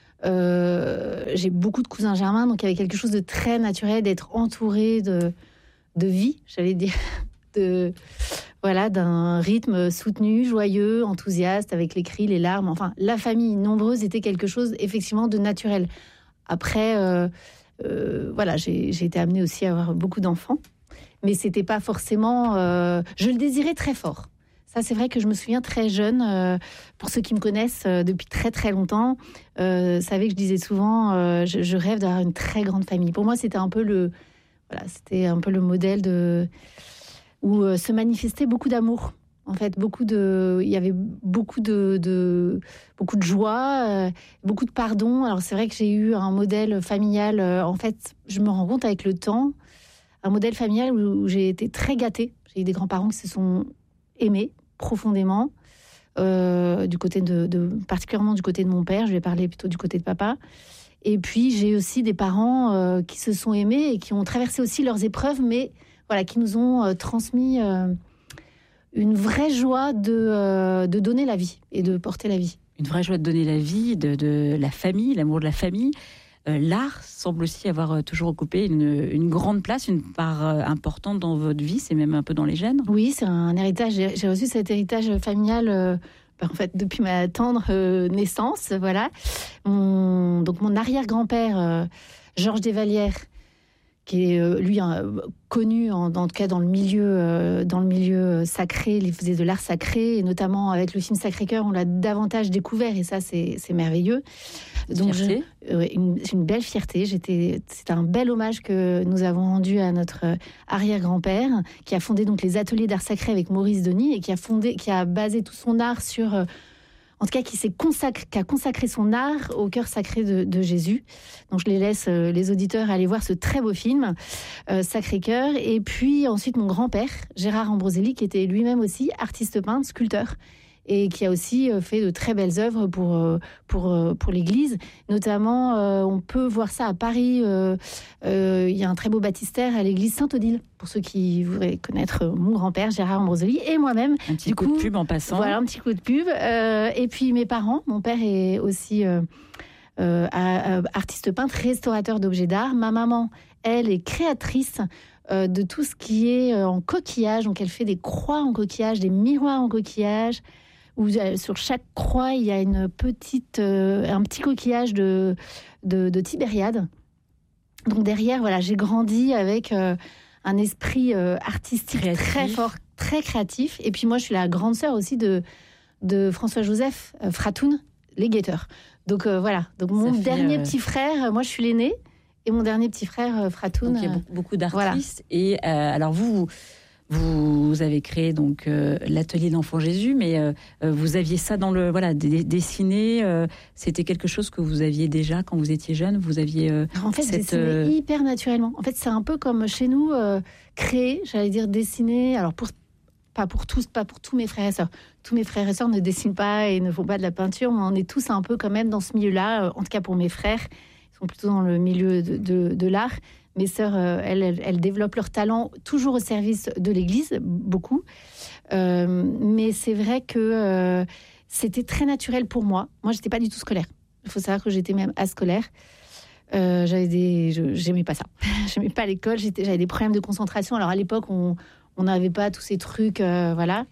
S6: Euh, j'ai beaucoup de cousins germains, donc il y avait quelque chose de très naturel d'être entourée de, de vie, j'allais dire. De, voilà, d'un rythme soutenu, joyeux, enthousiaste, avec les cris, les larmes. Enfin, la famille nombreuse était quelque chose, effectivement, de naturel. Après, euh, euh, voilà, j'ai, j'ai été amenée aussi à avoir beaucoup d'enfants. Mais c'était pas forcément... Euh, je le désirais très fort. Ça, c'est vrai que je me souviens très jeune. Euh, pour ceux qui me connaissent euh, depuis très, très longtemps, euh, savaient que je disais souvent, euh, je, je rêve d'avoir une très grande famille. Pour moi, c'était un peu le... Voilà, c'était un peu le modèle de... où euh, se manifestait beaucoup d'amour. En fait, beaucoup de, il y avait beaucoup de, de beaucoup de joie, euh, beaucoup de pardon. Alors c'est vrai que j'ai eu un modèle familial. Euh, en fait, je me rends compte avec le temps, un modèle familial où, où j'ai été très gâtée. J'ai eu des grands-parents qui se sont aimés profondément, euh, du côté de, de, particulièrement du côté de mon père. Je vais parler plutôt du côté de papa. Et puis j'ai aussi des parents euh, qui se sont aimés et qui ont traversé aussi leurs épreuves, mais voilà, qui nous ont euh, transmis euh, une vraie joie de, euh, de donner la vie et de porter la vie.
S5: Une vraie joie de donner la vie, de, de la famille, l'amour de la famille. Euh, l'art semble aussi avoir toujours occupé une, une grande place, une part euh, importante dans votre vie, c'est même un peu dans les gènes.
S6: Oui, c'est un héritage. J'ai, j'ai reçu cet héritage familial euh, en fait, depuis ma tendre euh, naissance. Voilà. Mon, donc mon arrière-grand-père, euh, Georges Desvallières, qui est euh, lui hein, connu en, en tout cas dans le milieu euh, dans le milieu sacré, il faisait de l'art sacré et notamment avec le film Sacré-Cœur on l'a davantage découvert et ça c'est, c'est merveilleux.
S5: Donc je,
S6: euh, une, une belle fierté. J'étais, c'est un bel hommage que nous avons rendu à notre arrière-grand-père qui a fondé donc les ateliers d'art sacré avec Maurice Denis et qui a fondé, qui a basé tout son art sur euh, en tout cas, qui, s'est consacré, qui a consacré son art au cœur sacré de, de Jésus. Donc, je les laisse, euh, les auditeurs, aller voir ce très beau film, euh, Sacré-Cœur. Et puis, ensuite, mon grand-père, Gérard Ambroselli, qui était lui-même aussi artiste peintre, sculpteur, et qui a aussi euh, fait de très belles œuvres pour, euh, pour, euh, pour l'Église. Notamment, euh, on peut voir ça à Paris. Euh, euh, il y a un très beau baptistère à l'église Saint-Odile, pour ceux qui voudraient connaître mon grand-père, Gérard Ambroselli, et moi-même.
S5: Un petit
S6: du
S5: coup, coup de pub en passant.
S6: Voilà, un petit coup de pub. Euh, et puis mes parents, mon père est aussi euh, euh, artiste peintre, restaurateur d'objets d'art. Ma maman, elle, est créatrice euh, de tout ce qui est en coquillage. Donc elle fait des croix en coquillage, des miroirs en coquillage, où euh, sur chaque croix, il y a une petite, euh, un petit coquillage de, de, de Tibériade. Donc derrière, voilà, j'ai grandi avec euh, un esprit euh, artistique créatif. Très fort, très créatif. Et puis moi, je suis la grande sœur aussi de, de François-Joseph euh, Fratoun, les guetteurs. Donc euh, voilà, donc mon fait, dernier euh... petit frère, moi je suis l'aînée, et mon dernier petit frère, euh, Fratoun.
S5: Donc il y a beaucoup, beaucoup d'artistes. Voilà. Et euh, alors vous... Vous avez créé donc euh, l'atelier d'Enfant Jésus, mais euh, vous aviez ça dans le voilà d- dessiné. Euh, c'était quelque chose que vous aviez déjà quand vous étiez jeune. Vous aviez euh,
S6: en fait cette, dessiné euh... hyper naturellement. En fait, c'est un peu comme chez nous euh, créer, j'allais dire dessiner. Alors pour pas pour tous, pas pour tous mes frères et sœurs. Tous mes frères et sœurs ne dessinent pas et ne font pas de la peinture, mais on est tous un peu quand même dans ce milieu-là. En tout cas pour mes frères, ils sont plutôt dans le milieu de, de, de l'art. Mes sœurs, euh, elles, elles, elles développent leur talent toujours au service de l'Église, beaucoup. Euh, mais c'est vrai que euh, c'était très naturel pour moi. Moi, j'étais pas du tout scolaire. Il faut savoir que j'étais même ascolaire. Euh, j'avais des, je, j'aimais pas ça. J'aimais pas l'école. J'étais, j'avais des problèmes de concentration. Alors à l'époque, on on n'avait pas tous ces trucs, euh, voilà.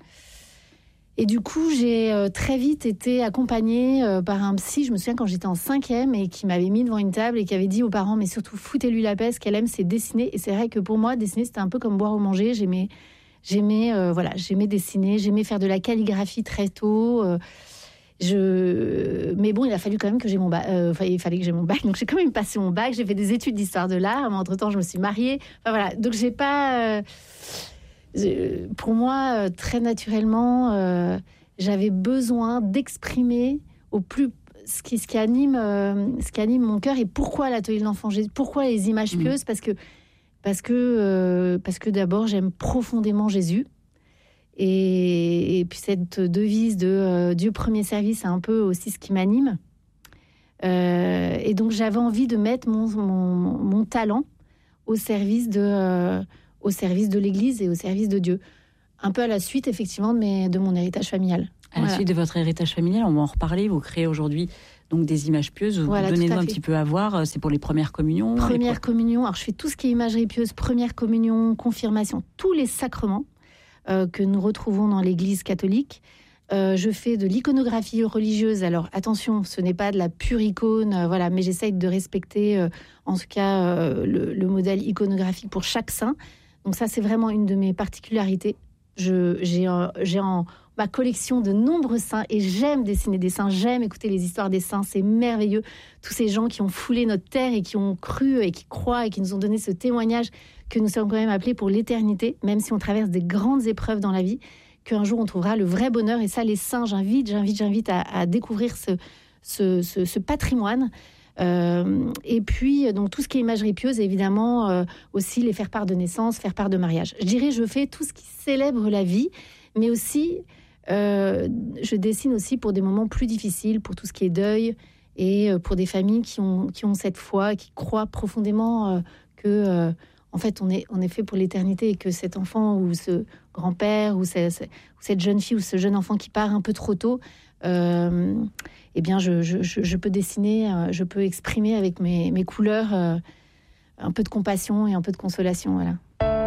S6: Et du coup, j'ai euh, très vite été accompagnée euh, par un psy, je me souviens quand j'étais en cinquième, et qui m'avait mis devant une table et qui avait dit aux parents, mais surtout foutez-lui la paix, ce qu'elle aime, c'est dessiner. Et c'est vrai que pour moi, dessiner, c'était un peu comme boire ou manger. J'aimais, j'aimais, euh, voilà, j'aimais dessiner, j'aimais faire de la calligraphie très tôt. Euh, je... Mais bon, il a fallu quand même que j'ai mon bac. Euh, enfin, il fallait que j'ai mon bac, donc j'ai quand même passé mon bac. J'ai fait des études d'histoire de l'art, mais entre-temps, je me suis mariée. Enfin voilà, donc j'ai pas... Euh... Pour moi, très naturellement, euh, j'avais besoin d'exprimer au plus ce qui, ce qui anime, euh, ce qui anime mon cœur et pourquoi l'atelier de l'Enfant Jésus, pourquoi les images pieuses, mmh. parce que parce que euh, parce que d'abord j'aime profondément Jésus Et, et puis cette devise de euh, Dieu premier service, c'est un peu aussi ce qui m'anime. Euh, et donc j'avais envie de mettre mon, mon, mon talent au service de, euh, au service de l'Église et au service de Dieu. Un peu à la suite, effectivement, de, mes, de mon héritage familial.
S5: À la voilà. suite de votre héritage familial, on va en reparler. Vous créez aujourd'hui donc des images pieuses. Vous voilà, donnez-nous un petit peu à voir. C'est pour les premières communions.
S6: Première communion. Alors je fais tout ce qui est imagerie pieuse, première communion, confirmation, tous les sacrements euh, que nous retrouvons dans l'Église catholique. Euh, je fais de l'iconographie religieuse. Alors attention, ce n'est pas de la pure icône, euh, voilà, mais j'essaye de respecter, euh, en tout cas, euh, le, le modèle iconographique pour chaque saint. Donc ça, c'est vraiment une de mes particularités. Je, j'ai, euh, j'ai en ma collection de nombreux saints et j'aime dessiner des saints, j'aime écouter les histoires des saints, c'est merveilleux. Tous ces gens qui ont foulé notre terre et qui ont cru et qui croient et qui nous ont donné ce témoignage que nous sommes quand même appelés pour l'éternité, même si on traverse des grandes épreuves dans la vie, qu'un jour on trouvera le vrai bonheur. Et ça, les saints, j'invite, j'invite, j'invite à, à découvrir ce, ce, ce, ce patrimoine. Euh, et puis, donc tout ce qui est imagerie pieuse, évidemment, euh, aussi les faire part de naissance, faire part de mariage. Je dirais, je fais tout ce qui célèbre la vie, mais aussi, euh, je dessine aussi pour des moments plus difficiles, pour tout ce qui est deuil, et pour des familles qui ont, qui ont cette foi, qui croient profondément euh, que, euh, en fait, on est, on est fait pour l'éternité et que cet enfant ou ce grand-père ou, ce, ce, ou cette jeune fille ou ce jeune enfant qui part un peu trop tôt, euh, eh bien, je, je, je peux dessiner, je peux exprimer avec mes, mes couleurs euh, un peu de compassion et un peu de consolation, voilà.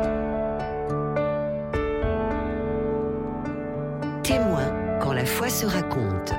S3: Témoin quand la foi se raconte.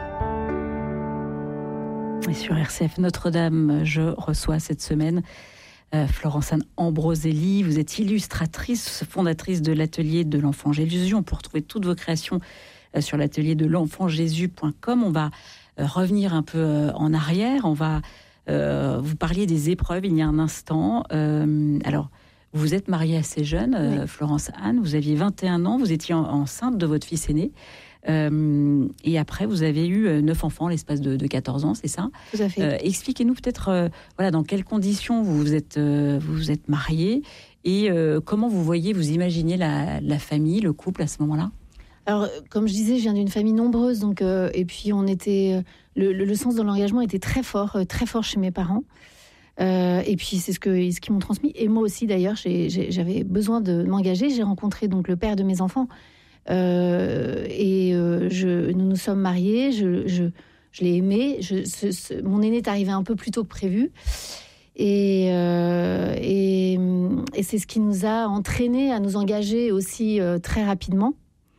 S5: Et sur R C F Notre-Dame, je reçois cette semaine euh, Florence-Anne Ambroselli. Vous êtes illustratrice, fondatrice de l'atelier de l'Enfant Jésus. On peut retrouver toutes vos créations euh, sur l'atelier de l'enfant jésus point com. On va euh, revenir un peu euh, en arrière. On va euh, vous parler des épreuves il y a un instant. Euh, alors, vous êtes mariée assez jeune, euh, oui. Florence-Anne. Vous aviez vingt et un ans. Vous étiez en, enceinte de votre fils aîné. Euh, et après, vous avez eu neuf enfants l'espace de, de quatorze ans, c'est ça ?
S6: Tout à fait.
S5: Euh, expliquez-nous peut-être euh, voilà, dans quelles conditions vous vous êtes, euh, vous vous êtes mariés et euh, comment vous voyez, vous imaginez la, la famille, le couple à ce moment-là ?
S6: Alors, comme je disais, je viens d'une famille nombreuse, donc, euh, et puis on était, le, le, le sens de l'engagement était très fort, euh, très fort chez mes parents. Euh, et puis c'est ce, que, ce qu'ils m'ont transmis. Et moi aussi, d'ailleurs, j'ai, j'ai, j'avais besoin de m'engager. J'ai rencontré donc le père de mes enfants. Euh, et euh, je, nous nous sommes mariés, je, je, je l'ai aimé. Je, ce, ce, mon aîné est arrivé un peu plus tôt que prévu. Et, euh, et, et c'est ce qui nous a entraînés à nous engager aussi euh, très rapidement.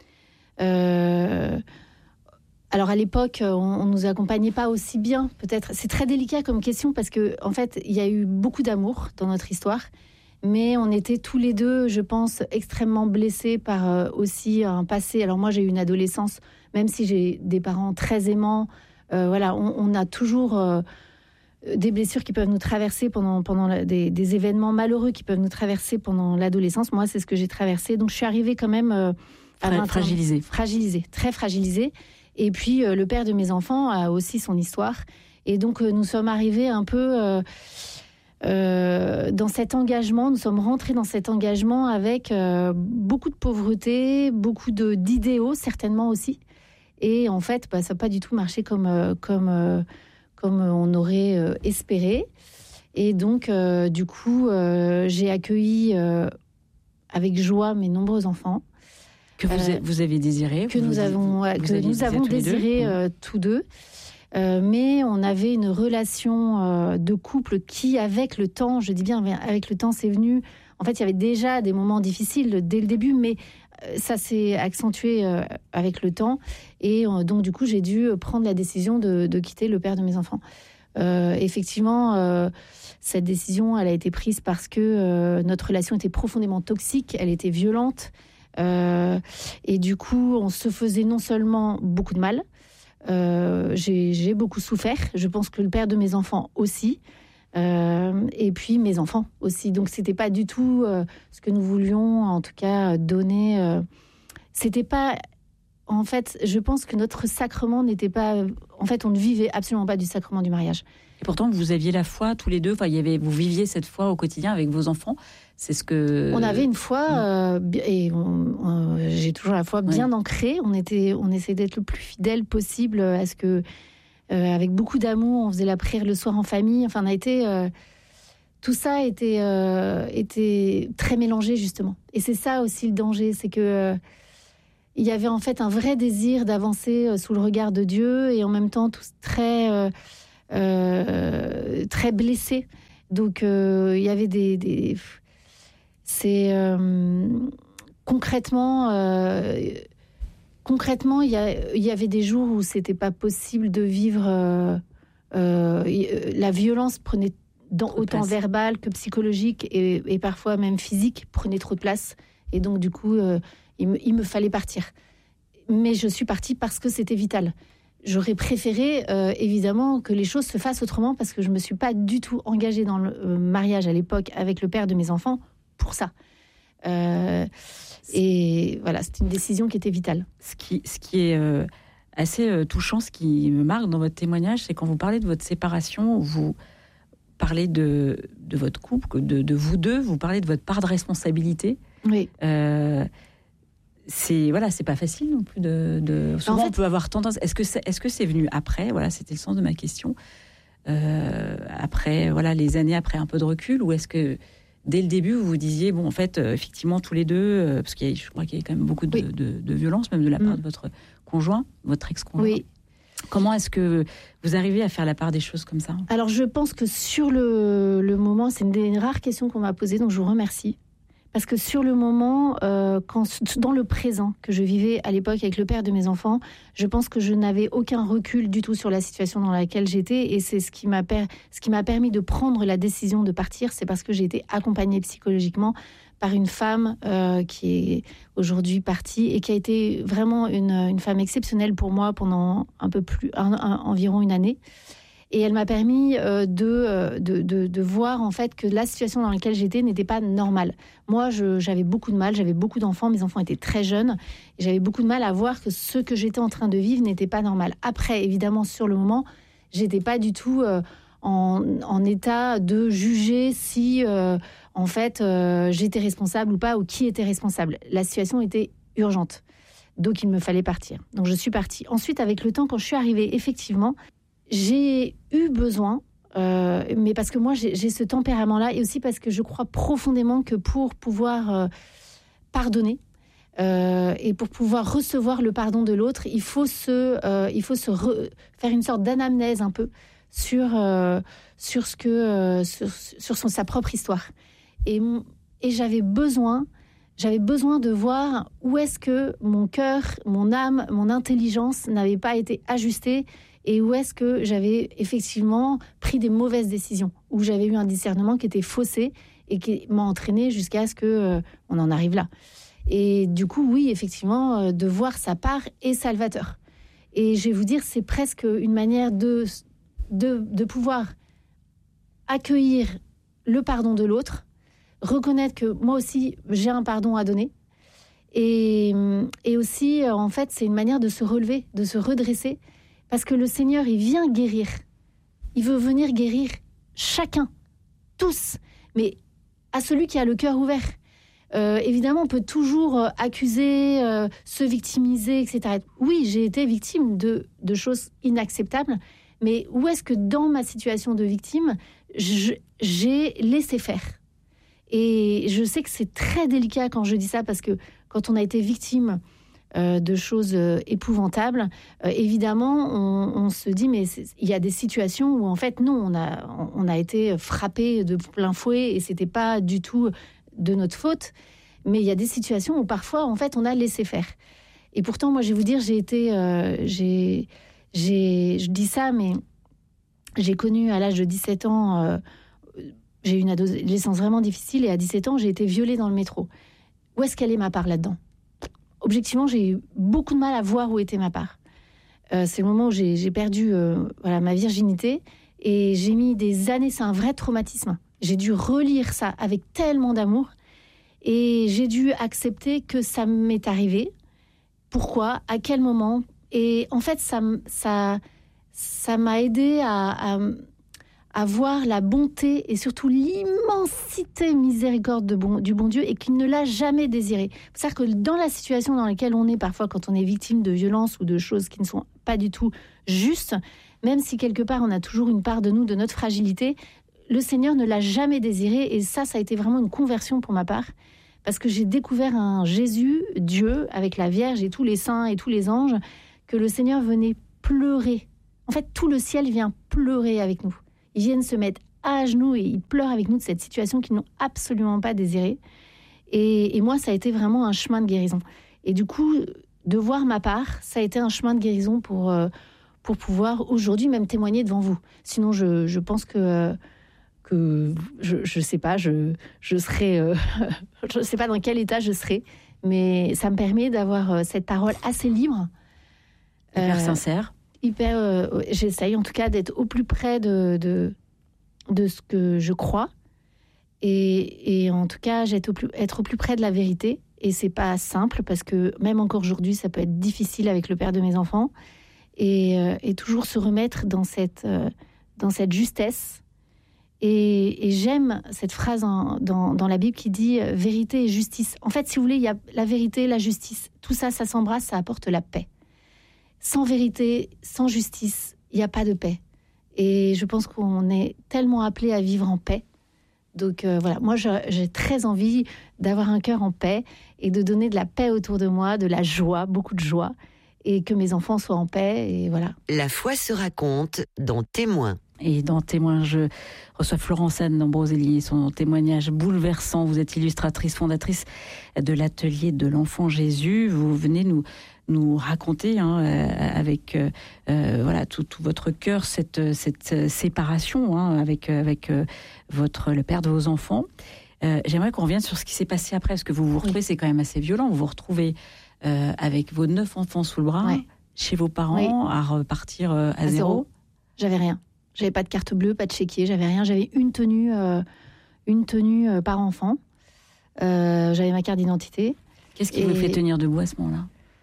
S6: Euh, alors à l'époque, on ne nous accompagnait pas aussi bien, peut-être. C'est très délicat comme question parce qu'en en fait, il y a eu beaucoup d'amour dans notre histoire. Mais on était tous les deux, je pense, extrêmement blessés par euh, aussi un passé. Alors moi, j'ai eu une adolescence, même si j'ai des parents très aimants. Euh, voilà, on, on a toujours euh, des blessures qui peuvent nous traverser pendant, pendant la, des, des événements malheureux qui peuvent nous traverser pendant l'adolescence. Moi, c'est ce que j'ai traversé. Donc, je suis arrivée quand même euh, à vingt ans,
S5: fragilisée.
S6: Fragilisée, très fragilisée. Et puis, euh, le père de mes enfants a aussi son histoire. Et donc, euh, nous sommes arrivés un peu... Euh, Euh, dans cet engagement, nous sommes rentrés dans cet engagement avec euh, beaucoup de pauvreté, beaucoup de, d'idéaux certainement aussi. Et en fait, bah, ça n'a pas du tout marché comme, euh, comme, euh, comme on aurait euh, espéré. Et donc, euh, du coup, euh, j'ai accueilli euh, avec joie mes nombreux enfants.
S5: Que vous, euh, vous avez désiré.
S6: Que
S5: vous
S6: nous
S5: vous,
S6: avons,
S5: vous
S6: que nous avons désiré deux. Euh, tous deux. Euh, mais on avait une relation euh, de couple qui, avec le temps, je dis bien avec le temps, c'est venu. En fait, il y avait déjà des moments difficiles dès le début, mais euh, ça s'est accentué euh, avec le temps. Et euh, donc, du coup, j'ai dû prendre la décision de, de quitter le père de mes enfants. Euh, effectivement, euh, cette décision, elle a été prise parce que euh, notre relation était profondément toxique, elle était violente. Euh, et du coup, on se faisait non seulement beaucoup de mal, Euh, j'ai, j'ai beaucoup souffert. Je pense que le père de mes enfants aussi. Euh, et puis mes enfants aussi. Donc, c'était pas du tout euh, ce que nous voulions, en tout cas, donner. Euh, c'était pas... En fait, je pense que notre sacrement n'était pas... En fait, on ne vivait absolument pas du sacrement du mariage.
S5: Et pourtant, vous aviez la foi tous les deux. Enfin, il y avait, vous viviez cette foi au quotidien avec vos enfants. C'est ce que
S6: on avait une foi euh, et on, on, j'ai toujours la foi bien oui. ancrée. On était, on essayait d'être le plus fidèle possible à ce que, euh, avec beaucoup d'amour, on faisait la prière le soir en famille. Enfin, on a été euh, tout ça était euh, était très mélangé justement. Et c'est ça aussi le danger, c'est que euh, il y avait en fait un vrai désir d'avancer sous le regard de Dieu et en même temps tous très euh, euh, très blessés. Donc euh, il y avait des, des c'est euh, concrètement, euh, concrètement, il y, a, il y avait des jours où c'était pas possible de vivre. Euh, euh, la violence prenait dans, autant verbale que psychologique et, et parfois même physique prenait trop de place. Et donc du coup, euh, il, me, il me fallait partir. Mais je suis partie parce que c'était vital. J'aurais préféré euh, évidemment que les choses se fassent autrement parce que je me suis pas du tout engagée dans le euh, mariage à l'époque avec le père de mes enfants. Pour ça. Euh, et voilà, c'est une décision qui était vitale.
S5: Ce qui, ce qui est euh, assez euh, touchant, ce qui me marque dans votre témoignage, c'est quand vous parlez de votre séparation, vous parlez de, de votre couple, de, de vous deux, vous parlez de votre part de responsabilité.
S6: Oui.
S5: Euh, c'est, voilà, c'est pas facile non plus de... de... Souvent, en fait, on peut avoir tendance... Est-ce que c'est, est-ce que c'est venu après ? Voilà, c'était le sens de ma question. Euh, après, voilà, les années après un peu de recul, ou est-ce que... Dès le début, vous vous disiez, bon, en fait, euh, effectivement, tous les deux, euh, parce qu'il y a, je crois qu'il y a quand même beaucoup de, oui. de, de violence, même de la part mmh. de votre conjoint, votre ex-conjoint.
S6: Oui.
S5: Comment est-ce que vous arrivez à faire la part des choses comme ça ?
S6: Alors, je pense que sur le, le moment, c'est une des rares questions qu'on m'a posées, donc je vous remercie. Parce que sur le moment, euh, quand, dans le présent que je vivais à l'époque avec le père de mes enfants, je pense que je n'avais aucun recul du tout sur la situation dans laquelle j'étais. Et c'est ce qui m'a, per, ce qui m'a permis de prendre la décision de partir. C'est parce que j'ai été accompagnée psychologiquement par une femme euh, qui est aujourd'hui partie et qui a été vraiment une, une femme exceptionnelle pour moi pendant un peu plus, un, un, environ une année. Et elle m'a permis euh, de, de, de, de voir en fait que la situation dans laquelle j'étais n'était pas normale. Moi, je, j'avais beaucoup de mal, j'avais beaucoup d'enfants, mes enfants étaient très jeunes, et j'avais beaucoup de mal à voir que ce que j'étais en train de vivre n'était pas normal. Après, évidemment, sur le moment, j'étais pas du tout euh, en, en état de juger si, euh, en fait, euh, j'étais responsable ou pas, ou qui était responsable. La situation était urgente, donc il me fallait partir. Donc je suis partie. Ensuite, avec le temps, quand je suis arrivée, effectivement, j'ai eu besoin, euh, mais parce que moi j'ai, j'ai ce tempérament-là, et aussi parce que je crois profondément que pour pouvoir euh, pardonner euh, et pour pouvoir recevoir le pardon de l'autre, il faut se, euh, il faut se re- faire une sorte d'anamnèse un peu sur euh, sur ce que euh, sur, sur son, sa propre histoire. Et et j'avais besoin. J'avais besoin de voir où est-ce que mon cœur, mon âme, mon intelligence n'avaient pas été ajustées et où est-ce que j'avais effectivement pris des mauvaises décisions, où j'avais eu un discernement qui était faussé et qui m'a entraîné jusqu'à ce qu'on euh, en arrive là. Et du coup, oui, effectivement, euh, de voir sa part est salvateur. Et je vais vous dire, c'est presque une manière de, de, de pouvoir accueillir le pardon de l'autre, reconnaître que moi aussi, j'ai un pardon à donner. Et, et aussi, en fait, c'est une manière de se relever, de se redresser. Parce que le Seigneur, il vient guérir. Il veut venir guérir chacun, tous. Mais à celui qui a le cœur ouvert. Euh, évidemment, on peut toujours accuser, euh, se victimiser, et cetera. Oui, j'ai été victime de, de choses inacceptables. Mais où est-ce que dans ma situation de victime, je, j'ai laissé faire ? Et je sais que c'est très délicat quand je dis ça, parce que quand on a été victime euh, de choses euh, épouvantables, euh, évidemment, on, on se dit, mais il y a des situations où, en fait, non, on a, on a été frappé de plein fouet et c'était pas du tout de notre faute. Mais il y a des situations où, parfois, en fait, on a laissé faire. Et pourtant, moi, je vais vous dire, j'ai été... Euh, j'ai, j'ai, je dis ça, mais j'ai connu, à l'âge de dix-sept ans... Euh, j'ai eu une adolescence vraiment difficile et à dix-sept ans, j'ai été violée dans le métro. Où est-ce qu'elle est ma part là-dedans ? Objectivement, j'ai eu beaucoup de mal à voir où était ma part. Euh, c'est le moment où j'ai, j'ai perdu euh, voilà, ma virginité et j'ai mis des années, c'est un vrai traumatisme. J'ai dû relire ça avec tellement d'amour et j'ai dû accepter que ça m'est arrivé. Pourquoi ? À quel moment ? Et en fait, ça, ça, ça m'a aidé à... à à voir la bonté et surtout l'immensité miséricorde de bon, du bon Dieu et qu'il ne l'a jamais désiré. C'est-à-dire que dans la situation dans laquelle on est parfois quand on est victime de violences ou de choses qui ne sont pas du tout justes, même si quelque part on a toujours une part de nous, de notre fragilité, le Seigneur ne l'a jamais désiré et ça, ça a été vraiment une conversion pour ma part parce que j'ai découvert un Jésus, Dieu, avec la Vierge et tous les saints et tous les anges, que le Seigneur venait pleurer. En fait, tout le ciel vient pleurer avec nous. Ils viennent se mettre à genoux et ils pleurent avec nous de cette situation qu'ils n'ont absolument pas désirée. Et, et moi, ça a été vraiment un chemin de guérison. Et du coup, de voir ma part, ça a été un chemin de guérison pour, euh, pour pouvoir aujourd'hui même témoigner devant vous. Sinon, je, je pense que, que je ne sais pas, je, je serais... Euh, je ne sais pas dans quel état je serais, mais ça me permet d'avoir euh, cette parole assez libre.
S5: Hyper
S6: euh,
S5: sincère.
S6: Hyper, euh, j'essaye en tout cas d'être au plus près de, de, de ce que je crois et, et en tout cas j'être au plus, être au plus près de la vérité et c'est pas simple parce que même encore aujourd'hui ça peut être difficile avec le père de mes enfants et, euh, et toujours se remettre dans cette, euh, dans cette justesse et, et j'aime cette phrase en, dans, dans la Bible qui dit euh, vérité et justice. En fait si vous voulez il y a la vérité, la justice, tout ça ça s'embrasse, ça apporte la paix. Sans vérité, sans justice, il n'y a pas de paix. Et je pense qu'on est tellement appelé à vivre en paix. Donc euh, voilà, moi je, j'ai très envie d'avoir un cœur en paix et de donner de la paix autour de moi, de la joie, beaucoup de joie, et que mes enfants soient en paix. Et voilà.
S3: La foi se raconte dans Témoins.
S5: Et dans Témoins, je reçois Florence Anne D'Ambroselli, son témoignage bouleversant. Vous êtes illustratrice, fondatrice de l'atelier de l'enfant Jésus. Vous venez nous nous raconter hein, euh, avec euh, euh, voilà tout, tout votre cœur cette cette séparation hein, avec avec euh, votre le père de vos enfants. Euh, j'aimerais qu'on revienne sur ce qui s'est passé après parce que vous vous retrouvez, oui. C'est quand même assez violent. Vous vous retrouvez euh, avec vos neuf enfants sous le bras, ouais. Chez vos parents, oui. À repartir euh, à, à zéro. zéro.
S6: J'avais rien. J'avais pas de carte bleue, pas de chéquier. J'avais rien. J'avais une tenue, euh, une tenue euh, par enfant. Euh, j'avais ma carte d'identité.
S5: Qu'est-ce qui Et... vous fait tenir debout à ce moment-là?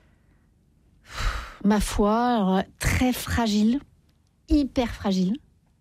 S6: Ma foi, alors, très fragile, hyper fragile.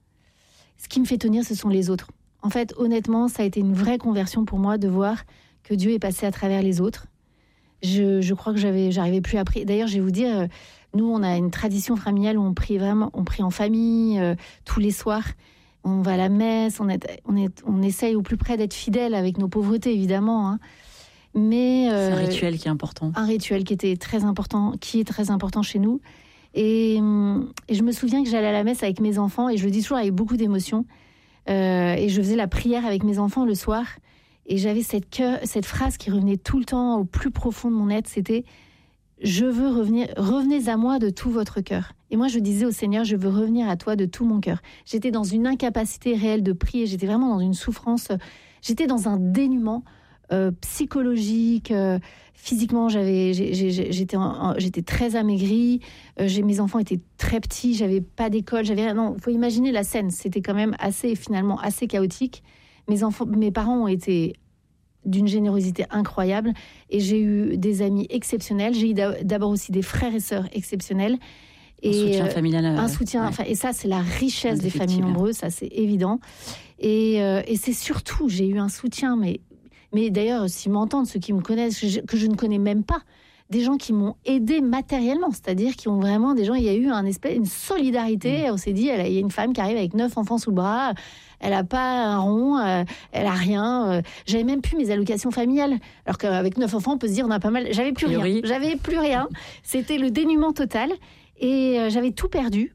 S6: Ce qui me fait tenir, ce sont les autres. En fait, honnêtement, ça a été une vraie conversion pour moi de voir que Dieu est passé à travers les autres. Je, je crois que j'avais, j'arrivais plus à prier. D'ailleurs, je vais vous dire, nous, on a une tradition familiale où on prie vraiment, on prie en famille euh, tous les soirs. On va à la messe, on, est, on, est, on essaye au plus près d'être fidèle avec nos pauvretés, évidemment. Hein. Mais
S5: euh, c'est un rituel qui est important.
S6: Un rituel qui était très important, qui est très important chez nous. Et, et je me souviens que j'allais à la messe avec mes enfants, et je le dis toujours avec beaucoup d'émotion. Euh, et je faisais la prière avec mes enfants le soir. Et j'avais cette, coeur, cette phrase qui revenait tout le temps au plus profond de mon être, c'était « Je veux revenir, revenez à moi de tout votre cœur ». Et moi, je disais au Seigneur « Je veux revenir à toi de tout mon cœur ». J'étais dans une incapacité réelle de prier, j'étais vraiment dans une souffrance, j'étais dans un dénuement Euh, psychologique, euh, physiquement, j'avais, j'ai, j'ai, j'étais, en, j'étais très amaigrie. Euh, j'ai, mes enfants étaient très petits, j'avais pas d'école, j'avais rien. Non, faut imaginer la scène. C'était quand même assez, finalement, assez chaotique. Mes enfants, mes parents ont été d'une générosité incroyable et j'ai eu des amis exceptionnels. J'ai eu d'abord aussi des frères et sœurs exceptionnels.
S5: Et un soutien familial.
S6: Un soutien, ouais. Enfin, et ça, c'est la richesse des familles nombreuses, ça, c'est évident. Et, euh, et c'est surtout, j'ai eu un soutien, mais Mais d'ailleurs, s'ils m'entendent, ceux qui me connaissent, que je, que je ne connais même pas, des gens qui m'ont aidé matériellement, c'est-à-dire qui ont vraiment des gens, il y a eu un espèce, une solidarité. Mmh. On s'est dit, elle a, il y a une femme qui arrive avec neuf enfants sous le bras, elle n'a pas un rond, euh, elle a rien. Euh, j'avais même plus mes allocations familiales, alors qu'avec neuf enfants, on peut se dire, on a pas mal. J'avais plus rien. J'avais plus rien. C'était le dénuement total et euh, j'avais tout perdu.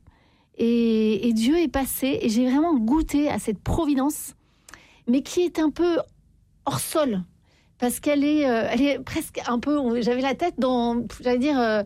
S6: Et, et Dieu est passé et j'ai vraiment goûté à cette providence, mais qui est un peu hors sol, parce qu'elle est, euh, elle est presque un peu. J'avais la tête dans, j'allais dire, euh,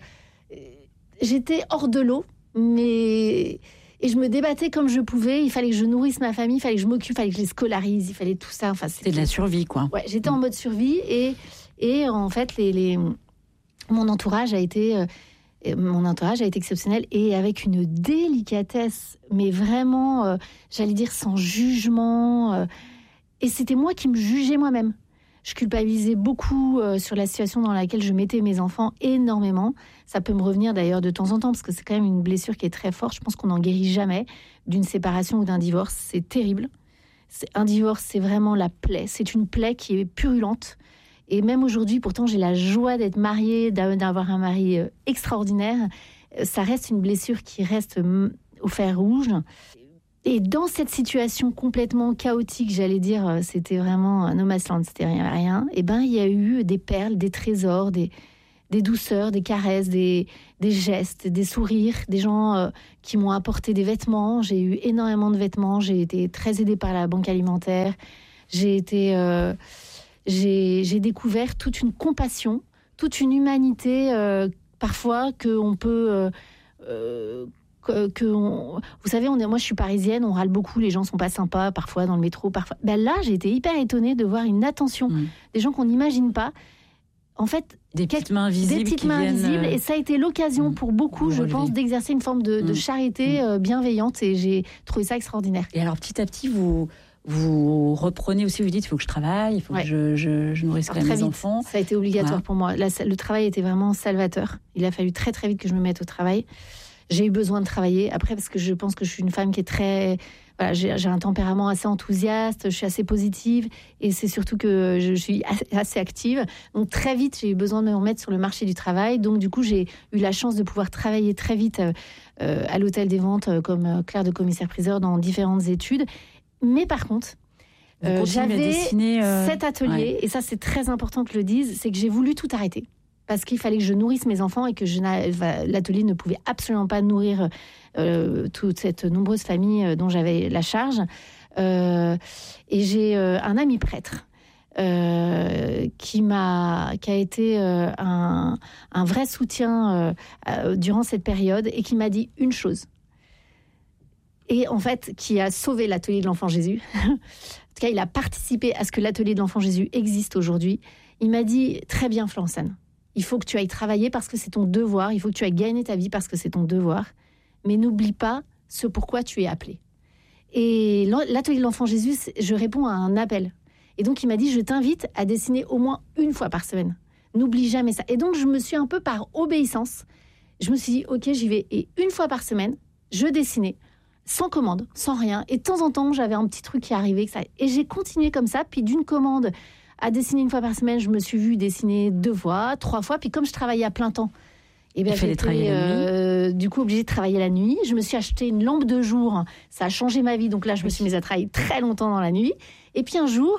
S6: j'étais hors de l'eau, mais et je me débattais comme je pouvais. Il fallait que je nourrisse ma famille, il fallait que je m'occupe, il fallait que je les scolarise, il fallait tout ça. Enfin,
S5: c'était de la survie, quoi.
S6: Ouais, j'étais en mode survie et et en fait, les, les mon entourage a été. Euh, Mon entourage a été exceptionnel et avec une délicatesse, mais vraiment, euh, j'allais dire sans jugement. Euh, et c'était moi qui me jugeais moi-même. Je culpabilisais beaucoup euh, sur la situation dans laquelle je mettais mes enfants, énormément. Ça peut me revenir d'ailleurs de temps en temps, parce que c'est quand même une blessure qui est très forte. Je pense qu'on n'en guérit jamais d'une séparation ou d'un divorce. C'est terrible. C'est, un divorce, c'est vraiment la plaie. C'est une plaie qui est purulente. Et même aujourd'hui, pourtant, j'ai la joie d'être mariée, d'avoir un mari euh, extraordinaire. Ça reste une blessure qui reste au fer rouge. Et dans cette situation complètement chaotique, j'allais dire, c'était vraiment un no man's land, c'était rien, rien. Et ben, il y a eu des perles, des trésors, des, des douceurs, des caresses, des, des gestes, des sourires, des gens euh, qui m'ont apporté des vêtements. J'ai eu énormément de vêtements. J'ai été très aidée par la banque alimentaire. J'ai été, euh, j'ai, j'ai découvert toute une compassion, toute une humanité, euh, parfois que on peut. Euh, euh, Que, que on... Vous savez, on est... moi je suis parisienne, on râle beaucoup, les gens sont pas sympas parfois dans le métro, parfois. Ben là, j'ai été hyper étonnée de voir une attention, mmh. des gens qu'on n'imagine pas. En fait,
S5: des petites mains invisibles,
S6: des petites mains invisibles, et ça a été l'occasion mmh. pour beaucoup, je pense, d'exercer une forme de, mmh. de charité mmh. bienveillante, et j'ai trouvé ça extraordinaire.
S5: Et alors, petit à petit, vous vous reprenez aussi, vous dites, il faut que je travaille, il faut ouais. que je, je, je nourrisse mes enfants.
S6: Ça a été obligatoire voilà. pour moi. La, le travail était vraiment salvateur. Il a fallu très très vite que je me mette au travail. J'ai eu besoin de travailler, après, parce que je pense que je suis une femme qui est très... Voilà, j'ai, j'ai un tempérament assez enthousiaste, je suis assez positive, et c'est surtout que je, je suis assez active. Donc très vite, j'ai eu besoin de me remettre sur le marché du travail. Donc du coup, j'ai eu la chance de pouvoir travailler très vite euh, à l'hôtel des ventes euh, comme clerc de commissaire-priseur dans différentes études. Mais par contre, euh, j'avais dessiner, euh... cet atelier, ouais. et ça c'est très important que je le dise, c'est que j'ai voulu tout arrêter. Parce qu'il fallait que je nourrisse mes enfants et que je l'atelier ne pouvait absolument pas nourrir euh, toute cette nombreuse famille dont j'avais la charge. Euh, et j'ai euh, un ami prêtre euh, qui m'a, qui a été euh, un, un vrai soutien euh, euh, durant cette période et qui m'a dit une chose. Et en fait, qui a sauvé l'atelier de l'Enfant Jésus. En tout cas, il a participé à ce que l'atelier de l'Enfant Jésus existe aujourd'hui. Il m'a dit, très bien, Florence-Anne. Il faut que tu ailles travailler parce que c'est ton devoir. Il faut que tu ailles gagner ta vie parce que c'est ton devoir. Mais n'oublie pas ce pourquoi tu es appelé. Et l'atelier de l'Enfant Jésus, je réponds à un appel. Et donc, il m'a dit, je t'invite à dessiner au moins une fois par semaine. N'oublie jamais ça. Et donc, je me suis un peu par obéissance. Je me suis dit, OK, j'y vais. Et une fois par semaine, je dessinais sans commande, sans rien. Et de temps en temps, j'avais un petit truc qui arrivait. Que ça... Et j'ai continué comme ça. Puis d'une commande à dessiner une fois par semaine, je me suis vue dessiner deux fois, trois fois. Puis comme je travaillais à plein temps, et bien j'étais euh, du coup obligée de travailler la nuit. Je me suis acheté une lampe de jour. Ça a changé ma vie. Donc là, je me suis mise à travailler très longtemps dans la nuit. Et puis un jour,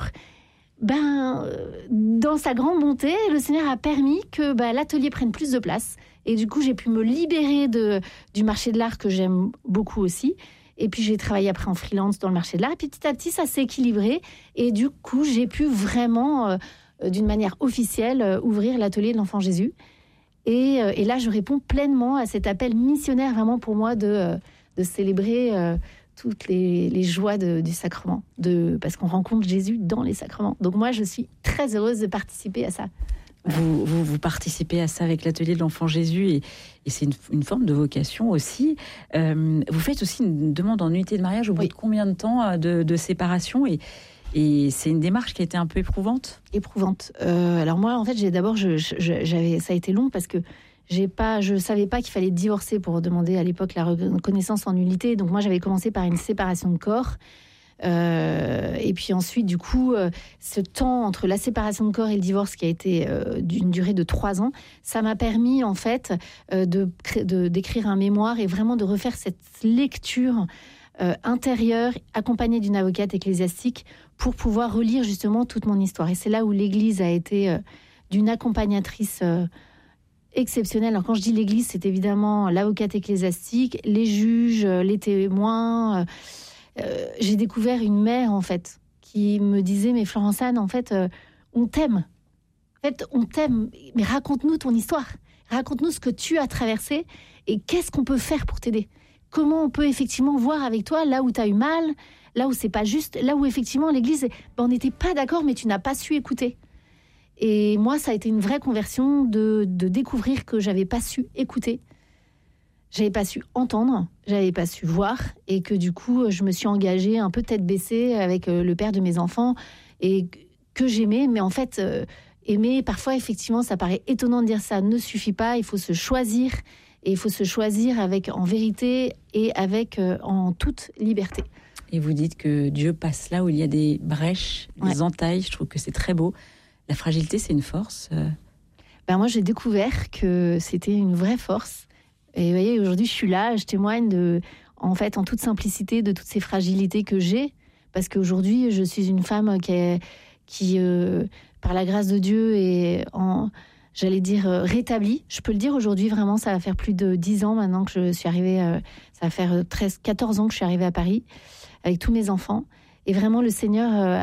S6: ben, dans sa grande bonté, le Seigneur a permis que ben, l'atelier prenne plus de place. Et du coup, j'ai pu me libérer de, du marché de l'art que j'aime beaucoup aussi. Et puis, j'ai travaillé après en freelance dans le marché de l'art. Et puis, petit à petit, ça s'est équilibré. Et du coup, j'ai pu vraiment, euh, d'une manière officielle, euh, ouvrir l'atelier de l'Enfant Jésus. Et, euh, et là, je réponds pleinement à cet appel missionnaire, vraiment pour moi, de, euh, de célébrer euh, toutes les, les joies de, du sacrement. De, parce qu'on rencontre Jésus dans les sacrements. Donc moi, je suis très heureuse de participer à ça.
S5: Vous, vous, vous participez à ça avec l'atelier de l'Enfant Jésus et, et c'est une, une forme de vocation aussi. Euh, vous faites aussi une demande en nullité de mariage au bout oui. de combien de temps de, de séparation et, et c'est une démarche qui a été un peu éprouvante.
S6: Éprouvante. Euh, alors moi, en fait, j'ai d'abord, je, je, j'avais, ça a été long parce que j'ai pas, je savais pas qu'il fallait divorcer pour demander à l'époque la reconnaissance en nullité. Donc moi, j'avais commencé par une séparation de corps. Euh, et puis ensuite, du coup, euh, ce temps entre la séparation de corps et le divorce qui a été euh, d'une durée de trois ans, ça m'a permis en fait euh, de, de, d'écrire un mémoire et vraiment de refaire cette lecture euh, intérieure accompagnée d'une avocate ecclésiastique pour pouvoir relire justement toute mon histoire. Et c'est là où l'Église a été euh, d'une accompagnatrice euh, exceptionnelle. Alors quand je dis l'Église, c'est évidemment l'avocate ecclésiastique, les juges, les témoins. Euh, Euh, j'ai découvert une mère, en fait, qui me disait, mais Florence-Anne, en fait, euh, on t'aime. En fait, on t'aime, mais raconte-nous ton histoire. Raconte-nous ce que tu as traversé et qu'est-ce qu'on peut faire pour t'aider. Comment on peut effectivement voir avec toi là où tu as eu mal, là où c'est pas juste, là où effectivement l'Église, ben, on n'était pas d'accord, mais tu n'as pas su écouter. Et moi, ça a été une vraie conversion de, de découvrir que j'avais pas su écouter. J'avais pas su entendre, j'avais pas su voir, et que du coup, je me suis engagée un peu tête baissée avec le père de mes enfants. Et que j'aimais. Mais en fait, euh, aimer, parfois, effectivement, ça paraît étonnant de dire ça, ne suffit pas. Il faut se choisir. Et il faut se choisir avec, en vérité et avec, euh, en toute liberté.
S5: Et vous dites que Dieu passe là où il y a des brèches, des ouais. entailles. Je trouve que c'est très beau. La fragilité, c'est une force.
S6: Ben moi, j'ai découvert que c'était une vraie force. Et vous voyez, aujourd'hui, je suis là, je témoigne de, en fait, en toute simplicité, de toutes ces fragilités que j'ai. Parce qu'aujourd'hui, je suis une femme qui, est, qui euh, par la grâce de Dieu, est en, j'allais dire, euh, rétablie. Je peux le dire aujourd'hui, vraiment, ça va faire plus de dix ans maintenant que je suis arrivée, euh, ça va faire treize, quatorze ans que je suis arrivée à Paris, avec tous mes enfants. Et vraiment, le Seigneur